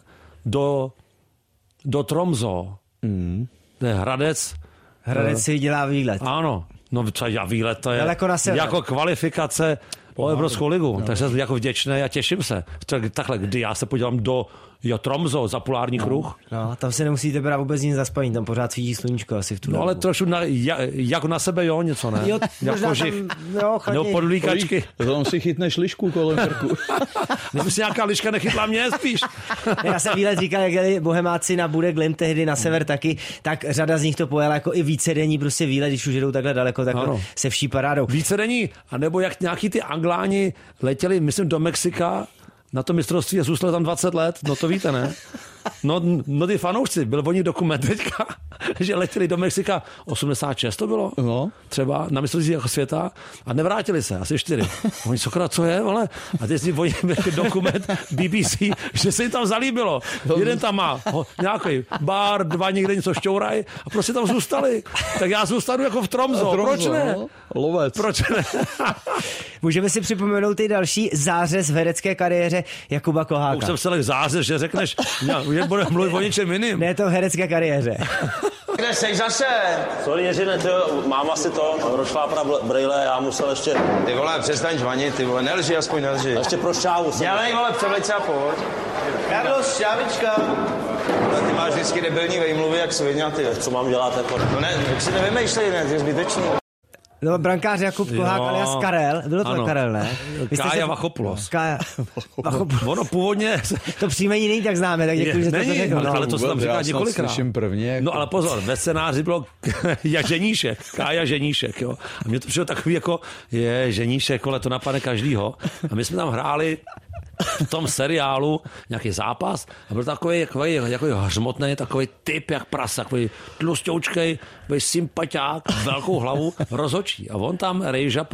do Tromso. To je Hradec. Hradec si dělá výlet. Ano. No třeba výlet, to je jako kvalifikace o Evropskou ligu. Takže jsem jako vděčný a těším se. Takhle, kdy já se podívám do Tromso za polární kruh. No, tam se nemusíte brát vůbec nic zaspaní, tam pořád svítí sluníčko asi v tu dobu. No ale trošku jako na sebe něco, ne? Jo, jako žich. Nebo podlíkačky. Tam si chytneš lišku kolem krku. Kdyby si nějaká liška nechytla mě spíš. Já jsem výlet říkal, jak jeli Bohemáci na Bude Glimt tehdy na sever taky, tak řada z nich to pojela jako i vícedenní prostě výlet, když už jedou takhle daleko, tak se vší parádou. Vícedenní, anebo jak nějaký ty Angláni letěli, myslím, do Mexika na to mistrovství a zůstali tam 20 let, no to víte, ne? No ty fanoušci, byl o nich dokument teďka, že letěli do Mexika, 86 to bylo, třeba na mistrovství jako světa a nevrátili se, asi 4. Oni sakra, co je, ale? A teď si dokument BBC, že se jim tam zalíbilo. Jeden tam má nějaký bar, 2 někde něco šťouraj a prostě tam zůstali. Tak já zůstanu jako v Tromso. Proč ne? Lovec. Proč ne? Můžeme si připomenout ty další zářez v herecké kariéře Jakuba Koháka. Už jsem celý zářez, že řekneš, že budeme mluvit o něčem jiným. Ne, to v herecké kariéře. Kde seš zase? Sorry, Jeřine, mám asi to, rozšlápra brejle, já musel ještě... Ty vole, přestaň žvanit, ty vole, nelži, aspoň nelži. Ještě pro šťávu. Dělej, vole, převleď se a pojď. Carlos, šťávička. Ty máš vždycky debilní vejmluvy, jak svině, ty. Co mám dělat jako? No ne, jak si nevymýšlej, ne, ty je zbytečný. No, brankář Jakub Kohák alias Karel. Bylo to Karel, ne? Kája Vachopulos. Ono původně... To příjmení není tak známe, tak děkuji, že to řekl. No, ale to se tam říká několikrát. No ale pozor, ve scénáři bylo Kája Ženíšek, jo. A mně to přišlo takový jako, Ženíšek, ale to napadne každýho. A my jsme tam hráli v tom seriálu nějaký zápas a byl takový hřmotný, takový typ jak prasa, takový tlustoučkej, takový sympatiák, velkou hlavu, rozhodčí. A on tam, Rejža,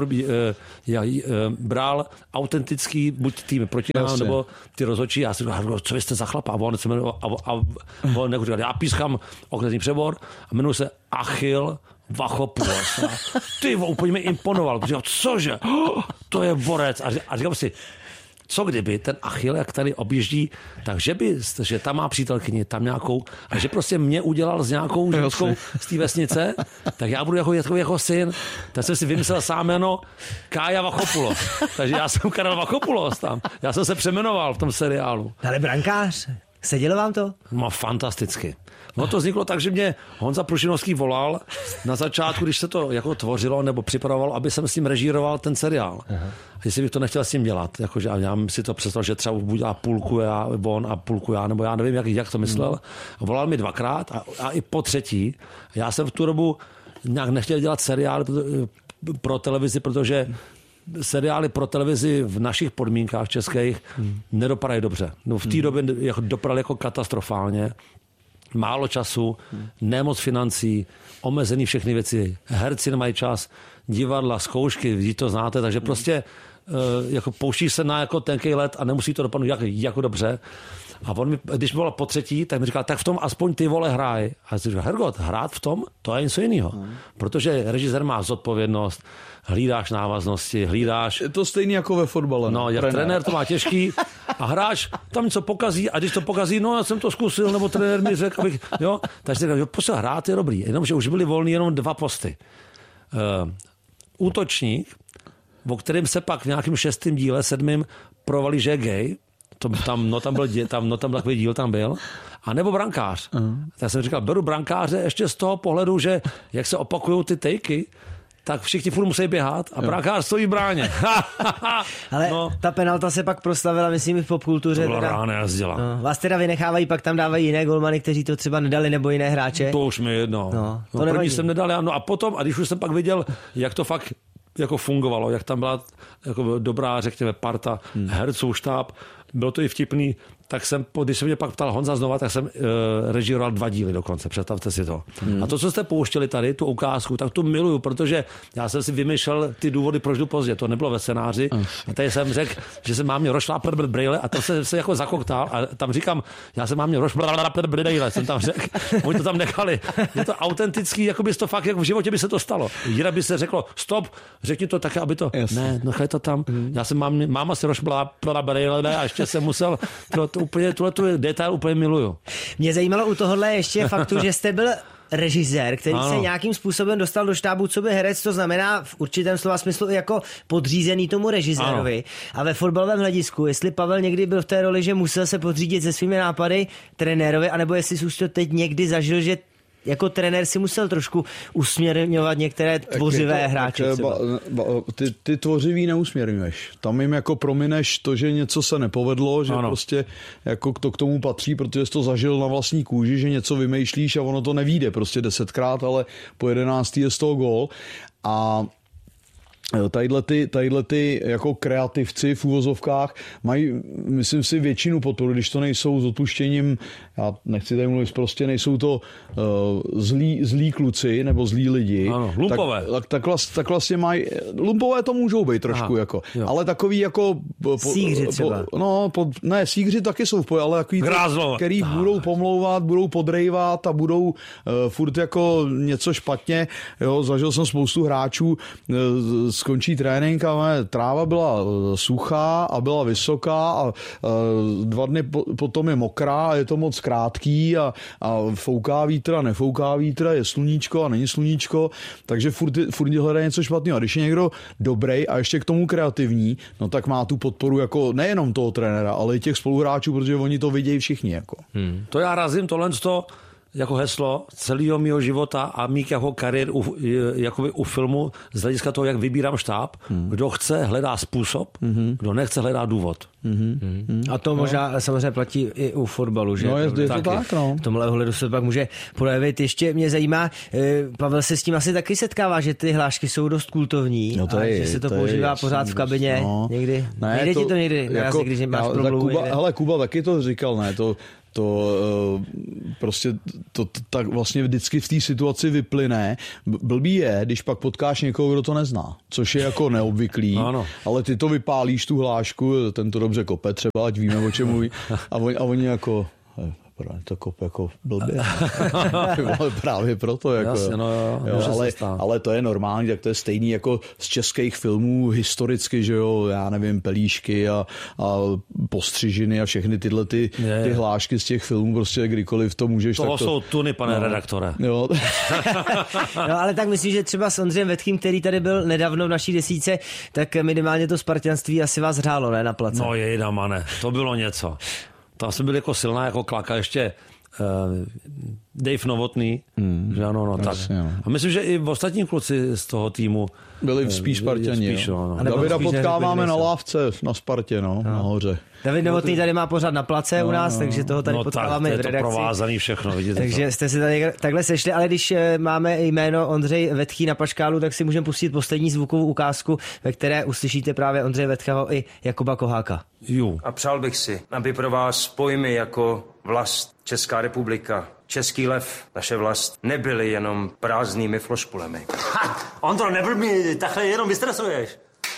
bral autentický buď tým proti nám, nebo ty rozhodčí. Já si říkal, co vy jste za chlapa? A on říkal, já pískám okresní přebor a jmenuji se Achil Vachopulos. Ty úplně mi imponoval. Říkal, cože? To je borec. A říkal si, co kdyby ten Achil, jak tady objíždí, takže že tam má přítelkyni, tam nějakou, a že prostě mě udělal s nějakou ženskou z té vesnice, tak já budu jako syn. Tak jsem si vymyslel sám jméno Kája Vachopulos. Takže já jsem Karel Vachopulos tam. Já jsem se přeměnoval v tom seriálu. Ale brankář, sedělo vám to? No fantasticky. No to vzniklo tak, že mě Honza Prušinovský volal na začátku, když se to jako tvořilo nebo připravovalo, aby jsem s ním režíroval ten seriál. Aha. Jestli bych to nechtěl s tím dělat. Jakože já si to představil, že třeba buď a půlku on a půlku já, nebo já nevím, jak to myslel. A volal mi dvakrát a i po třetí. Já jsem v tu dobu nějak nechtěl dělat seriál pro televizi, protože seriály pro televizi v našich podmínkách českých nedopadají dobře. No v té době dopadaly jako katastrofálně. Málo času, nemoc financí, omezený všechny věci. Herci nemají čas, divadla, zkoušky, vy to znáte, takže prostě jako pouštíš se na jako tenkej let a nemusí to dopadnout jako dobře. A on mi, když bylo po třetí, tak mi říkal, tak v tom aspoň ty vole hraj. A já si říkal, Hergot, hrát v tom, to je něco jiného. Protože režisér má zodpovědnost, hlídáš návaznosti, hlídáš... Je to stejný jako ve fotbale. No, jak trenér to má těžký a hráč tam něco pokazí a když to pokazí, no já jsem to zkusil, nebo trenér mi řekl, abych, jo. Takže říkal, prostě hrát je dobrý, jenomže už byly volný jenom 2 posty. Útočník, o kterém se pak v nějakém 6. díle, 7. provalí, že je gay, tam takový díl tam byl, a nebo brankář. Tak jsem říkal, beru brankáře ještě z toho pohledu, že jak se opakujou ty tejky, tak všichni furt musí běhat a brankář stojí v bráně. Ale ta penalta se pak proslavila, myslím, i v popkultuře. To byla rána jazděla. No, vás teda vynechávají, pak tam dávají jiné golmany, kteří to třeba nedali, nebo jiné hráče. To už mi jedno. No, první jsem nedal, a potom, a když už jsem pak viděl, jak to fakt jako fungovalo, jak tam byla jako dobrá, řekněme, parta herců, štáb, bylo to i vtipný, tak jsem, když se mě pak ptal Honza znova, tak jsem režíroval 2 díly dokonce, představte si to. A to, co jste pouštěli tady, tu ukázku, tak tu miluju, protože já jsem si vymýšlel ty důvody, proč jdu pozdě, to nebylo ve scénáři. A tady jsem řekl, že se mám mě rozšlápet brejle a tam se jako zakoktal a tam říkám, já se mám mě rozšlápet brejle, jsem tam řekl, oni to tam nechali. Je to autentický, jako by to fakt, jako v životě by se to stalo. Jira by se řeklo, stop, řekni to tak, aby to, ne, nechaj to tam. Já jsem máma se rozšlápet brejle a ještě jsem musel tuhletu detail úplně miluju. Mě zajímalo u tohohle ještě faktu, že jste byl režisér, který se nějakým způsobem dostal do štábu co by herec, to znamená v určitém slova smyslu jako podřízený tomu režisérovi. A ve fotbalovém hledisku, jestli Pavel někdy byl v té roli, že musel se podřídit se svými nápady trenérovi, anebo jestli jsi už to teď někdy zažil, že jako trenér si musel trošku usměrňovat některé tvořivé hráče třeba. Ty tvořivý neusměrňuješ. Tam jim jako promineš to, že něco se nepovedlo, že prostě jako to k tomu patří, protože jsi to zažil na vlastní kůži, že něco vymýšlíš a ono to nevíde prostě 10krát, ale po 11. je z toho gól. A tadyhle ty jako kreativci v uvozovkách mají, myslím si, většinu podporu, když to nejsou s odpuštěním, já nechci tady mluvit prostě, nejsou to zlí kluci nebo zlí lidi. Ano, lumpové. Tak vlastně mají, lumpové to můžou být trošku, jako, ale takový jako... Sígři třeba. Ne, sígři taky jsou v poje, ale takový, který budou pomlouvat, budou podrejvat a budou furt jako něco špatně. Jo, zažil jsem spoustu hráčů skončí trénink a tráva byla suchá a byla vysoká a 2 dny potom je mokrá a je to moc krátký a fouká vítr a nefouká vítr, je sluníčko a není sluníčko, takže furt hledá něco špatného. A když je někdo dobrý a ještě k tomu kreativní, no tak má tu podporu jako nejenom toho trenéra, ale i těch spoluhráčů, protože oni to vidějí všichni. Jako. To já razím tohle jako heslo celého mého života a mých jako kariér u filmu z hlediska toho, jak vybírám štáb. Kdo chce, hledá způsob, kdo nechce, hledá důvod. A to možná samozřejmě platí i u fotbalu, že? No je to tak, no. V tomhle ohledu se pak může projevit. Ještě mě zajímá, Pavel se s tím asi taky setkává, že ty hlášky jsou dost kultovní, no a že se to používá pořád v kabině někdy. Nejde ti to někdy na jazyk, když máš promluvu? Hele, Kuba taky to říkal, ne, to prostě to tak vlastně vždycky v té situaci vyplyne. Blbý je, když pak potkáš někoho, kdo to nezná, což je jako neobvyklý, ale ty to vypálíš tu hlášku, ten to dobře kope třeba, ať víme, o čem mluví, a oni jako... To kop jako blbě. Právě proto. Jako, jasně, ale to je normální, tak to je stejný jako z českých filmů historicky, že jo, já nevím, pelíšky a postřižiny a všechny tyhle ty hlášky z těch filmů, prostě kdykoliv to můžeš. Toho jsou tuny, pane redaktore. Jo. No ale tak myslím, že třeba s Ondřejem Vetchým, který tady byl nedávno v naší desítce, tak minimálně to spartianství asi vás hrálo, ne, na place. No jejda, mane, to bylo něco. Tam jsem byl jako silná jako klaka, ještě Dave Novotný, že ano, tak. A myslím, že i ostatní kluci z toho týmu byli spíš Spartěni. Davida potkáváme na lávce na Spartě, nahoře. David Novotný tady má pořád na place u nás, takže toho tady potkáváme v redakci. Je to provázaný všechno, vidíte. Takže jste se tady takhle sešli, ale když máme jméno Ondřej Vetchý na paškálu, tak si můžeme pustit poslední zvukovou ukázku, ve které uslyšíte právě Ondřeje Vetchého i Jakuba Koháka. A přál bych si, aby pro vás pojmy jako vlast, Česká republika, Český lev, naše vlast, nebyly jenom prázdnými flošpulemi. Ondro, nebyl mi, takhle jenom vystresuješ.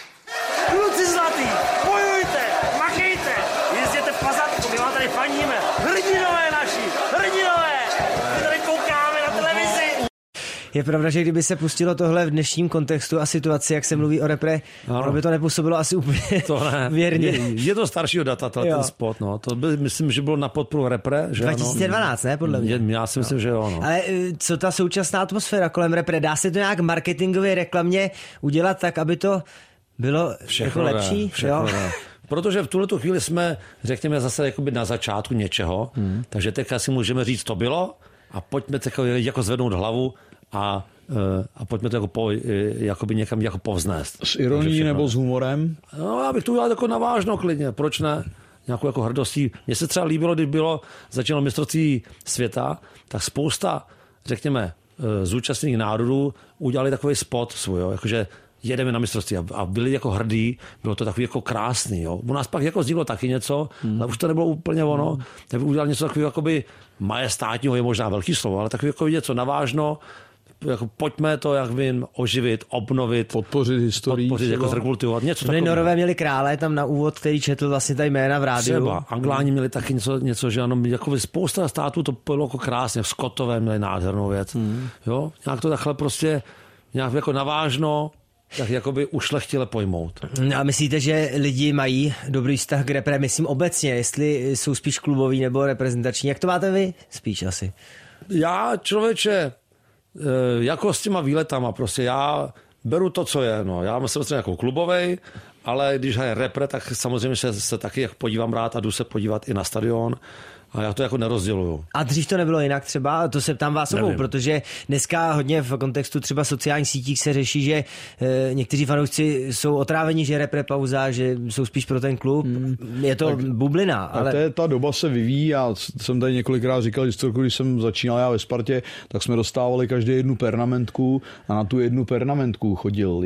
Kluci zlatý, bojujte, makejte, jezděte v pazatku, my vám tady faníme. Hrdinové naši, hrdinové, my tady koukáme na televizi. Je pravda, že kdyby se pustilo tohle v dnešním kontextu a situaci, jak se mluví o repre, by to nepůsobilo asi úplně věrně. Je to staršího data, ten spot. No. To by, myslím, že bylo na podporu repre. Že 2012, ne? Podle mě. Já si myslím, že jo. No. Ale co ta současná atmosféra kolem repre? Dá se to nějak marketingově reklamně udělat tak, aby to bylo jako lepší? Protože v tuhletu chvíli jsme, řekněme, zase jakoby na začátku něčeho, takže teď asi můžeme říct, to bylo a pojďme jako zvednout hlavu a pojďme to jakoby někam jako povznést. S ironií nebo s humorem? No, já bych to udělal jako navážno klidně, proč ne? Nějakou jako hrdostí. Mně se třeba líbilo, když začalo mistrovství světa, tak spousta, řekněme, zúčastněných národů udělali takový spot svůj, jakože jedeme na mistrovství a byli jako hrdí, bylo to takový jako krásný. Jo. U nás pak jako vzniklo taky něco, ale už to nebylo úplně ono, tak by udělal něco takového jakoby majestátního, je možná velký slovo, ale takový jako něco navážno, jako pojďme to, jak vím, oživit, obnovit, podpořit historii, jako zrekultivovat, něco takového. Norové měli krále tam na úvod, který četl vlastně ta jména v rádiu. Třeba, Angláni měli taky něco, že ano, jako spousta států to bylo jako krásně, Skotové měli nádhernou věc. Jo, nějak to takhle prostě, nějak jako navážno, tak jakoby ušlechtile pojmout. A myslíte, že lidi mají dobrý vztah k repre, myslím obecně, jestli jsou spíš kluboví nebo reprezentační, jak to máte vy? Spíš asi. Já, člověče, jako s těma výletama, prostě já beru to, co je. No. Já jsem jako klubovej, ale když hraje repre, tak samozřejmě se taky podívám rád a jdu se podívat i na stadion. A já to jako nerozděluju. A dřív to nebylo jinak třeba? To se ptám vás obou, protože dneska hodně v kontextu třeba sociálních sítích se řeší, že někteří fanoušci jsou otráveni, že repre pauza, že jsou spíš pro ten klub. Je to tak, bublina. Ale ta doba se vyvíjí. Já jsem tady několikrát říkal, když jsem začínal já ve Spartě, tak jsme dostávali každý jednu pernamentku a na tu jednu pernamentku chodil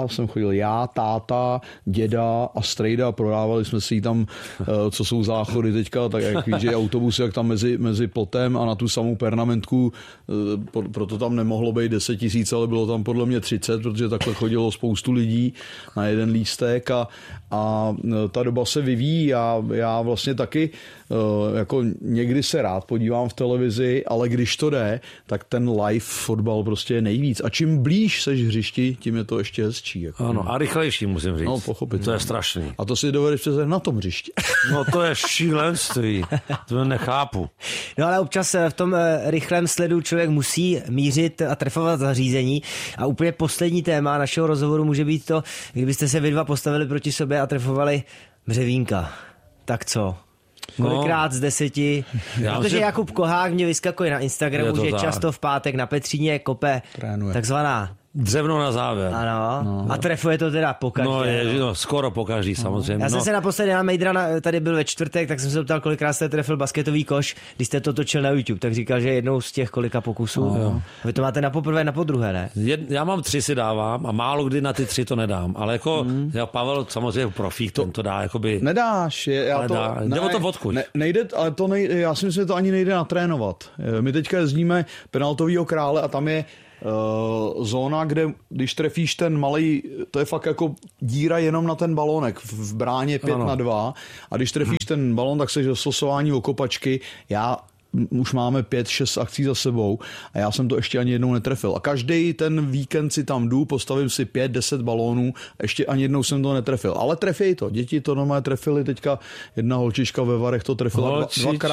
já, táta, děda a strejda. Prodávali jsme si tam, co jsou záchody teďka, tak jak víš, že autobusy, jak tam mezi plotem a na tu samou pernamentku, proto tam nemohlo být 10 000, ale bylo tam podle mě 30, protože takhle chodilo spoustu lidí na jeden lístek a ta doba se vyvíjí a já vlastně taky jako někdy se rád podívám v televizi, ale když to jde, tak ten live fotbal prostě je nejvíc. A čím blíž seš hřišti, tím je to ještě hezčí. Jako. Ano, a rychlejší, musím říct. No, pochopit. To je strašný. A to si dovedeš představit na tom hřišti. No to je šílenství. To nechápu. No ale občas v tom rychlém sledu člověk musí mířit a trefovat zařízení. A úplně poslední téma našeho rozhovoru může být to, kdybyste se vy dva postavili proti sobě a trefovali Břevínka. Tak co? Kolikrát z 10? Protože Jakub Kohák mě vyskakuje na Instagramu, že často v pátek na Petříně kope takzvaná dřevno na závěr. Ano. No. A trefuje to teda pokaždé. No, skoro pokaždý samozřejmě. Já jsem se naposledy na Mejdra tady byl ve čtvrtek, tak jsem se ptal, kolikrát jste trefil basketový koš, když jste to točil na YouTube, tak říkal, že jednou z těch kolika pokusů. No. Vy to máte na poprvé, na podruhé, ne? Já mám 3 si dávám a málo kdy na ty 3 to nedám, ale jako Pavel samozřejmě profík, ten to dá jakoby. Nedáš, jde o to odkud. Nejde, ale to já si myslím, že to ani nejde natrénovat. My teďka jezdíme penaltovýho krále a tam je zóna, kde když trefíš ten malej, to je fakt jako díra jenom na ten balónek v bráně 5-2 a když trefíš ten balón, tak seš dostosování o kopačky. Už máme 5-6 akcí za sebou a já jsem to ještě ani jednou netrefil. A každý ten víkend si tam jdu, postavím si 5-10 balónů, ještě ani jednou jsem to netrefil. Ale trefí to. Děti to normálně trefily, teďka jedna holčička ve Varech to trefila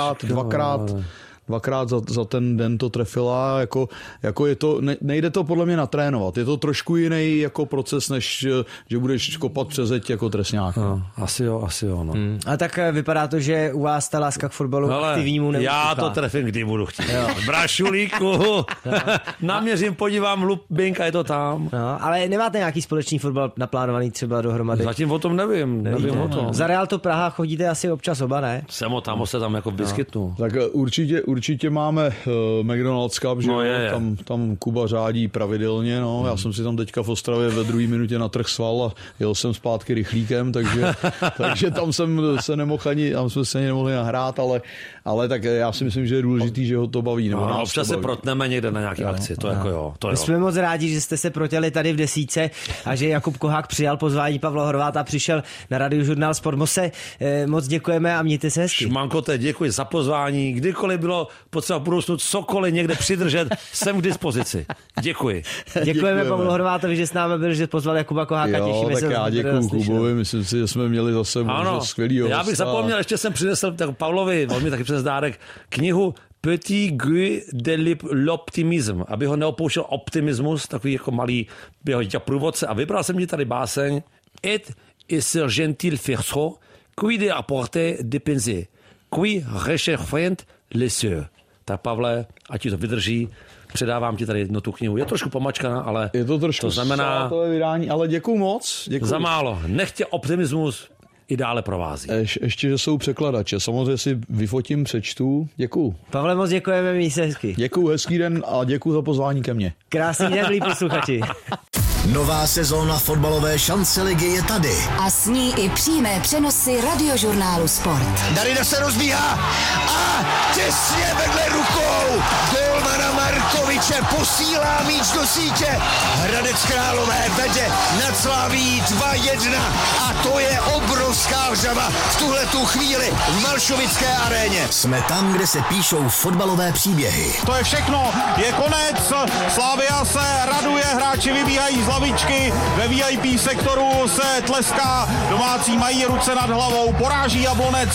dvakrát za ten den to trefila, jako je to, nejde to podle mě natrénovat. Je to trošku jiný jako proces, než že budeš kopat přes zeď jako trestňák. No, asi jo. No. A tak vypadá to, že u vás ta láska k fotbalu aktivnímu neutíká. Já to trefím, kdy budu chtít. Brašulíku, naměřím, podívám, lupink a je to tam. No, ale nemáte nějaký společný fotbal naplánovaný třeba dohromady? Zatím o tom nevím o tom. Za Real to Praha chodíte asi občas oba, ne? Se tam jako vyskytnu. Tak určitě máme McDonald's Cup, že tam Kuba řádí pravidelně, no. Já jsem si tam teďka v Ostravě ve 2. minutě natrhl sval a jel jsem zpátky rychlíkem, takže tam jsem se nemohl tam jsme se ani nemohli nahrát, ale tak já si myslím, že je důležitý, že ho to baví. Nebo občas se protneme někde na nějaké akci, to jako jo. My jsme moc rádi, že jste se protěli tady v Desítce a že Jakub Kohák přijal pozvání Pavla Horváta, přišel na Radiožurnál Sport. Moc děkujeme a mějte se hezky. Šmankote, děkuji za pozvání. Kdykoliv bylo potřeba v budoucnu cokoliv někde přidržet, jsem k dispozici. Děkuji. Děkujeme Pavlu Horvátovi, že s námi byl, že pozval Jakuba Koháka. Těšíme se. Já děkuji Kubovi, myslím si, že jsme měli zase skvělýho hosta. Já bych zapomněl, ještě jsem přinesl Pavlovi, on mi taky přes dárek, knihu Petit Guy de l'optimisme, aby ho neopouštěl optimismus, takový jako malý jeho dítě průvodce. A vybral jsem ti tady báseň Et est gentil ferso, qui de apporter des pensées, qui recherchent les yeux. Tak Pavle, ať ti to vydrží, předávám ti tady jednu tu knihu. Je trošku pomačkaná, ale je to trošku znamená vydání, ale děkuju moc. Děkuju. Za málo. Nechtě optimismus i dále provází. Ještě, že jsou překladače. Samozřejmě si vyfotím, přečtu. Děkuju. Pavle, moc děkujeme, měj se hezky. Děkuju, hezký den a děkuju za pozvání ke mně. Krásný den, milí posluchači. Nová sezóna fotbalové šance ligy je tady. A s ní i přímé přenosy Radiožurnálu Sport. Darida se rozbíhá a těsně vedle rukou golmana Markoviče posílá míč do sítě. Hradec Králové vede nad Slaví 2-1 a to je obrovská vřava v tuhletu chvíli v Malšovické aréně. Jsme tam, kde se píšou fotbalové příběhy. To je všechno, je konec, Slavia se raduje, hráči vybíhají z lavičky, ve VIP sektoru se tleská, domácí mají ruce nad hlavou, poráží Jablonec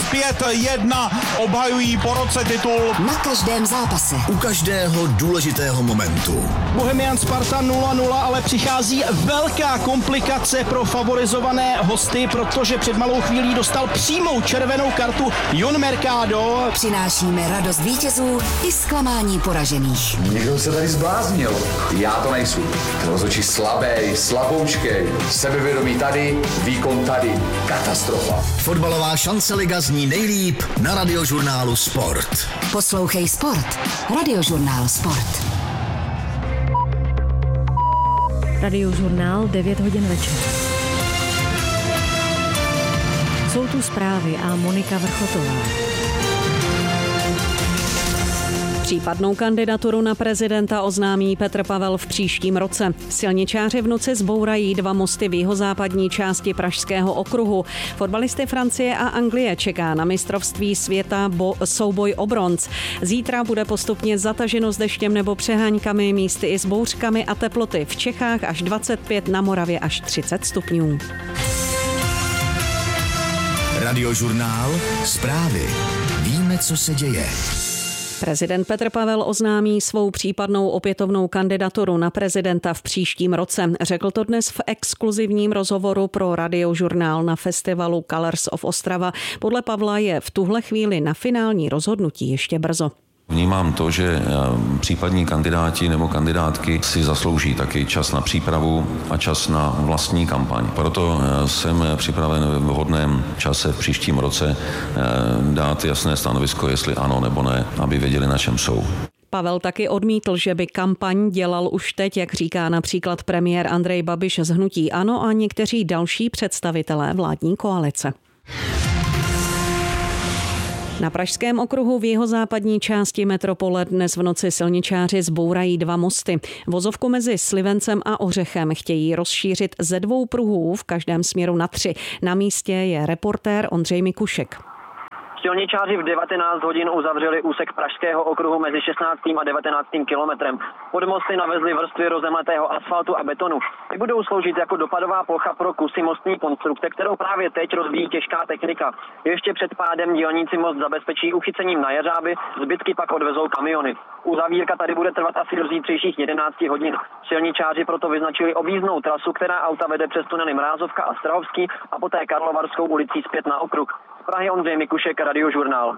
5-1, obhajují po roce titul. Na každém zápase. U každého důležitého momentu. Bohemian Sparta 0-0, ale přichází velká komplikace pro favorizované hosty, protože před malou chvílí dostal přímou červenou kartu Jon Mercado. Přinášíme radost vítězů i zklamání poražených. Někdo se tady zbláznil. Já to nejsou. Rozhodčí slabý, slaboučkej, sebevědomí tady, výkon tady. Katastrofa. Fotbalová šance liga zní nejlíp na Radiožurnálu Sport. Poslouchej Sport. Radiožurnál Sport. Radiožurnál 9 hodin večer. Jsou tu zprávy a Monika Vrchotová. Případnou kandidaturu na prezidenta oznámí Petr Pavel v příštím roce. Silničáři v noci zbourají 2 mosty v jihozápadní části Pražského okruhu. Fotbalisty Francie a Anglie čeká na mistrovství světa souboj o bronz. Zítra bude postupně zataženo s deštěm nebo přeháňkami, místy i s bouřkami a teploty v Čechách až 25, na Moravě až 30 stupňů. Radiožurnál. Zprávy. Víme, co se děje. Prezident Petr Pavel oznámí svou případnou opětovnou kandidaturu na prezidenta v příštím roce. Řekl to dnes v exkluzivním rozhovoru pro Radiožurnál na festivalu Colors of Ostrava. Podle Pavla je v tuhle chvíli na finální rozhodnutí ještě brzo. Vnímám to, že případní kandidáti nebo kandidátky si zaslouží taky čas na přípravu a čas na vlastní kampaň. Proto jsem připraven v vhodném čase v příštím roce dát jasné stanovisko, jestli ano nebo ne, aby věděli, na čem jsou. Pavel taky odmítl, že by kampaň dělal už teď, jak říká například premiér Andrej Babiš z hnutí ANO a někteří další představitelé vládní koalice. Na Pražském okruhu v jihozápadní části metropole dnes v noci silničáři zbourají 2 mosty. Vozovku mezi Slivencem a Ořechem chtějí rozšířit ze 2 pruhů v každém směru na 3. Na místě je reportér Ondřej Mikušek. Silničáři v 19 hodin uzavřeli úsek Pražského okruhu mezi 16. a 19. kilometrem. Pod mosty navezli vrstvy rozemletého asfaltu a betonu. Ty budou sloužit jako dopadová plocha pro kusy mostní konstrukce, kterou právě teď rozbíjí těžká technika. Ještě před pádem dělníci most zabezpečí uchycením na jeřáby, zbytky pak odvezou kamiony. Uzavírka tady bude trvat asi do zítřejších 11 hodin. Silničáři proto vyznačili objízdnou trasu, která auta vede přes tunely Mrázovka a Strahovský a poté Karlovarskou ulicí zpět na okruh. Prahy Ondřej Mikušek, Radiožurnál.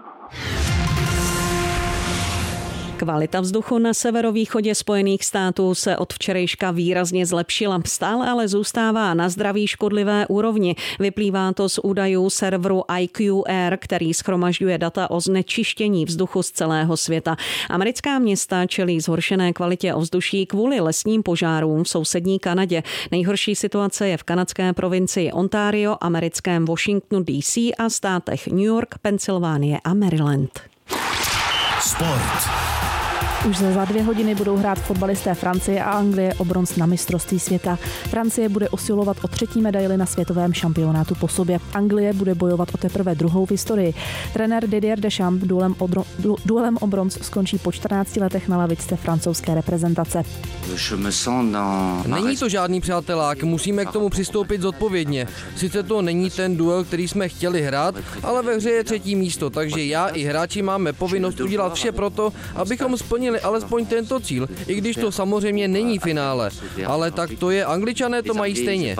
Kvalita vzduchu na severovýchodě Spojených států se od včerejška výrazně zlepšila. Stále ale zůstává na zdraví škodlivé úrovni. Vyplývá to z údajů serveru IQAir, který shromažďuje data o znečištění vzduchu z celého světa. Americká města čelí zhoršené kvalitě ovzduší kvůli lesním požárům v sousední Kanadě. Nejhorší situace je v kanadské provincii Ontario, americkém Washingtonu DC a státech New York, Pensylvánie a Maryland. Sport. Už za 2 hodiny budou hrát fotbalisté Francie a Anglie o bronz na mistrovství světa. Francie bude usilovat o 3. medaili na světovém šampionátu po sobě. Anglie bude bojovat o teprve 2. v historii. Trenér Didier Deschamps duelem o bronz skončí po 14 letech na lavičce francouzské reprezentace. Není to žádný přátelák, musíme k tomu přistoupit zodpovědně. Sice to není ten duel, který jsme chtěli hrát, ale ve hře je 3. místo, takže já i hráči máme povinnost udělat vše proto, abychom splnili alespoň tento cíl, i když to samozřejmě není finále. Ale tak to je, Angličané to mají stejně.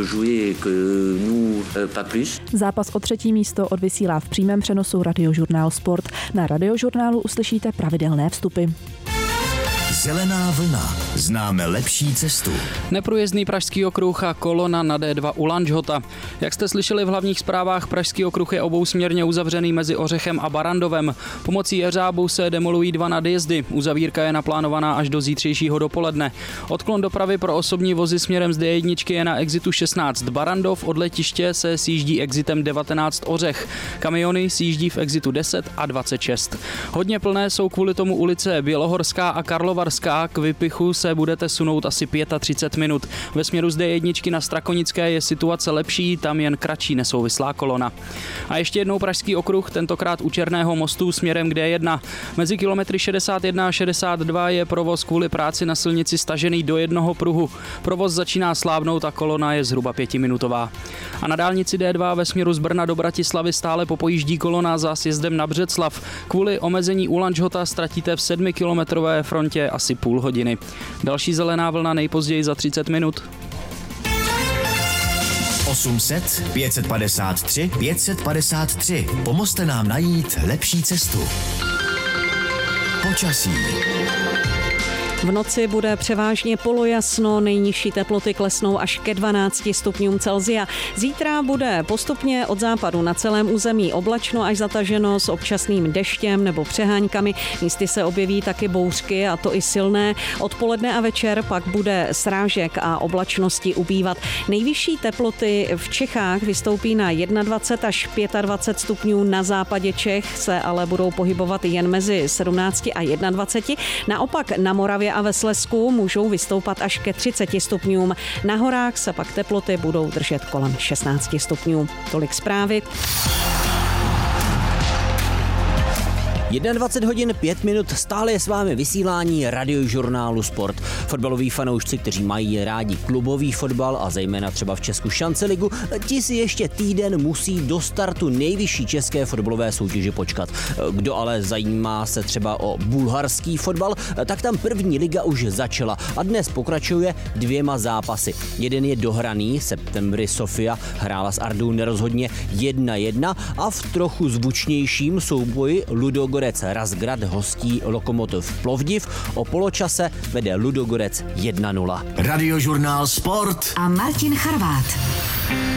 Zápas o 3. místo odvysílá v přímém přenosu Radiožurnál Sport. Na Radiožurnálu uslyšíte pravidelné vstupy. Zelená vlna. Známe lepší cestu. Neprůjezdný Pražský okruh a kolona na D2 u Lanžhota. Jak jste slyšeli v hlavních zprávách, Pražský okruh je obousměrně uzavřený mezi Ořechem a Barandovem. Pomocí jeřábu se demolují 2 nadjezdy. Uzavírka je naplánovaná až do zítřejšího dopoledne. Odklon dopravy pro osobní vozy směrem z D1 je na exitu 16 Barandov, od letiště se sjíždí exitem 19 Ořech. Kamiony sjíždí v exitu 10 a 26. Hodně plné jsou kvůli tomu ulice Bělohorská a Karlovarská. K Vypichu se budete sunout asi 35 minut. Ve směru z D1 na Strakonické je situace lepší, tam jen kratší nesouvislá kolona. A ještě jednou Pražský okruh, tentokrát u Černého mostu směrem k D1. Mezi kilometry 61 a 62 je provoz kvůli práci na silnici stažený do jednoho pruhu. Provoz začíná slábnout a kolona je zhruba 5minutová. A na dálnici D2 ve směru z Brna do Bratislavy stále popojíždí kolona za sjezdem na Břeclav. Kvůli omezení u Lanžhota ztratíte v 7kilometrové frontě asi půl hodiny. Další zelená vlna nejpozději za 30 minut. 800 553 553. Pomozte nám najít lepší cestu. Počasí. V noci bude převážně polojasno, nejnižší teploty klesnou až ke 12 stupňům Celsia. Zítra bude postupně od západu na celém území oblačno až zataženo s občasným deštěm nebo přeháňkami. Místy se objeví taky bouřky, a to i silné. Odpoledne a večer pak bude srážek a oblačnosti ubývat. Nejvyšší teploty v Čechách vystoupí na 21 až 25 stupňů, na západě Čech se ale budou pohybovat jen mezi 17 a 21. Naopak na Moravě a ve Slezsku můžou vystoupat až ke 30 stupňům. Na horách se pak teploty budou držet kolem 16 stupňů. Tolik zprávy. 21 hodin 5 minut, stále je s vámi vysílání Radiožurnálu Sport. Fotbaloví fanoušci, kteří mají rádi klubový fotbal a zejména třeba v Česku Šanceligu, ti si ještě týden musí do startu nejvyšší české fotbalové soutěže počkat. Kdo ale zajímá se třeba o bulharský fotbal, tak tam první liga už začala a dnes pokračuje 2 zápasy. Jeden je dohraný, Septembry Sofia hrála s Ardou nerozhodně 1-1 a v trochu zvučnějším souboji Ludogorets Razgrad hostí Lokomotiv Plovdiv. O poločase vede Ludogorets 1-0. Radiožurnál Sport a Martin Charvát.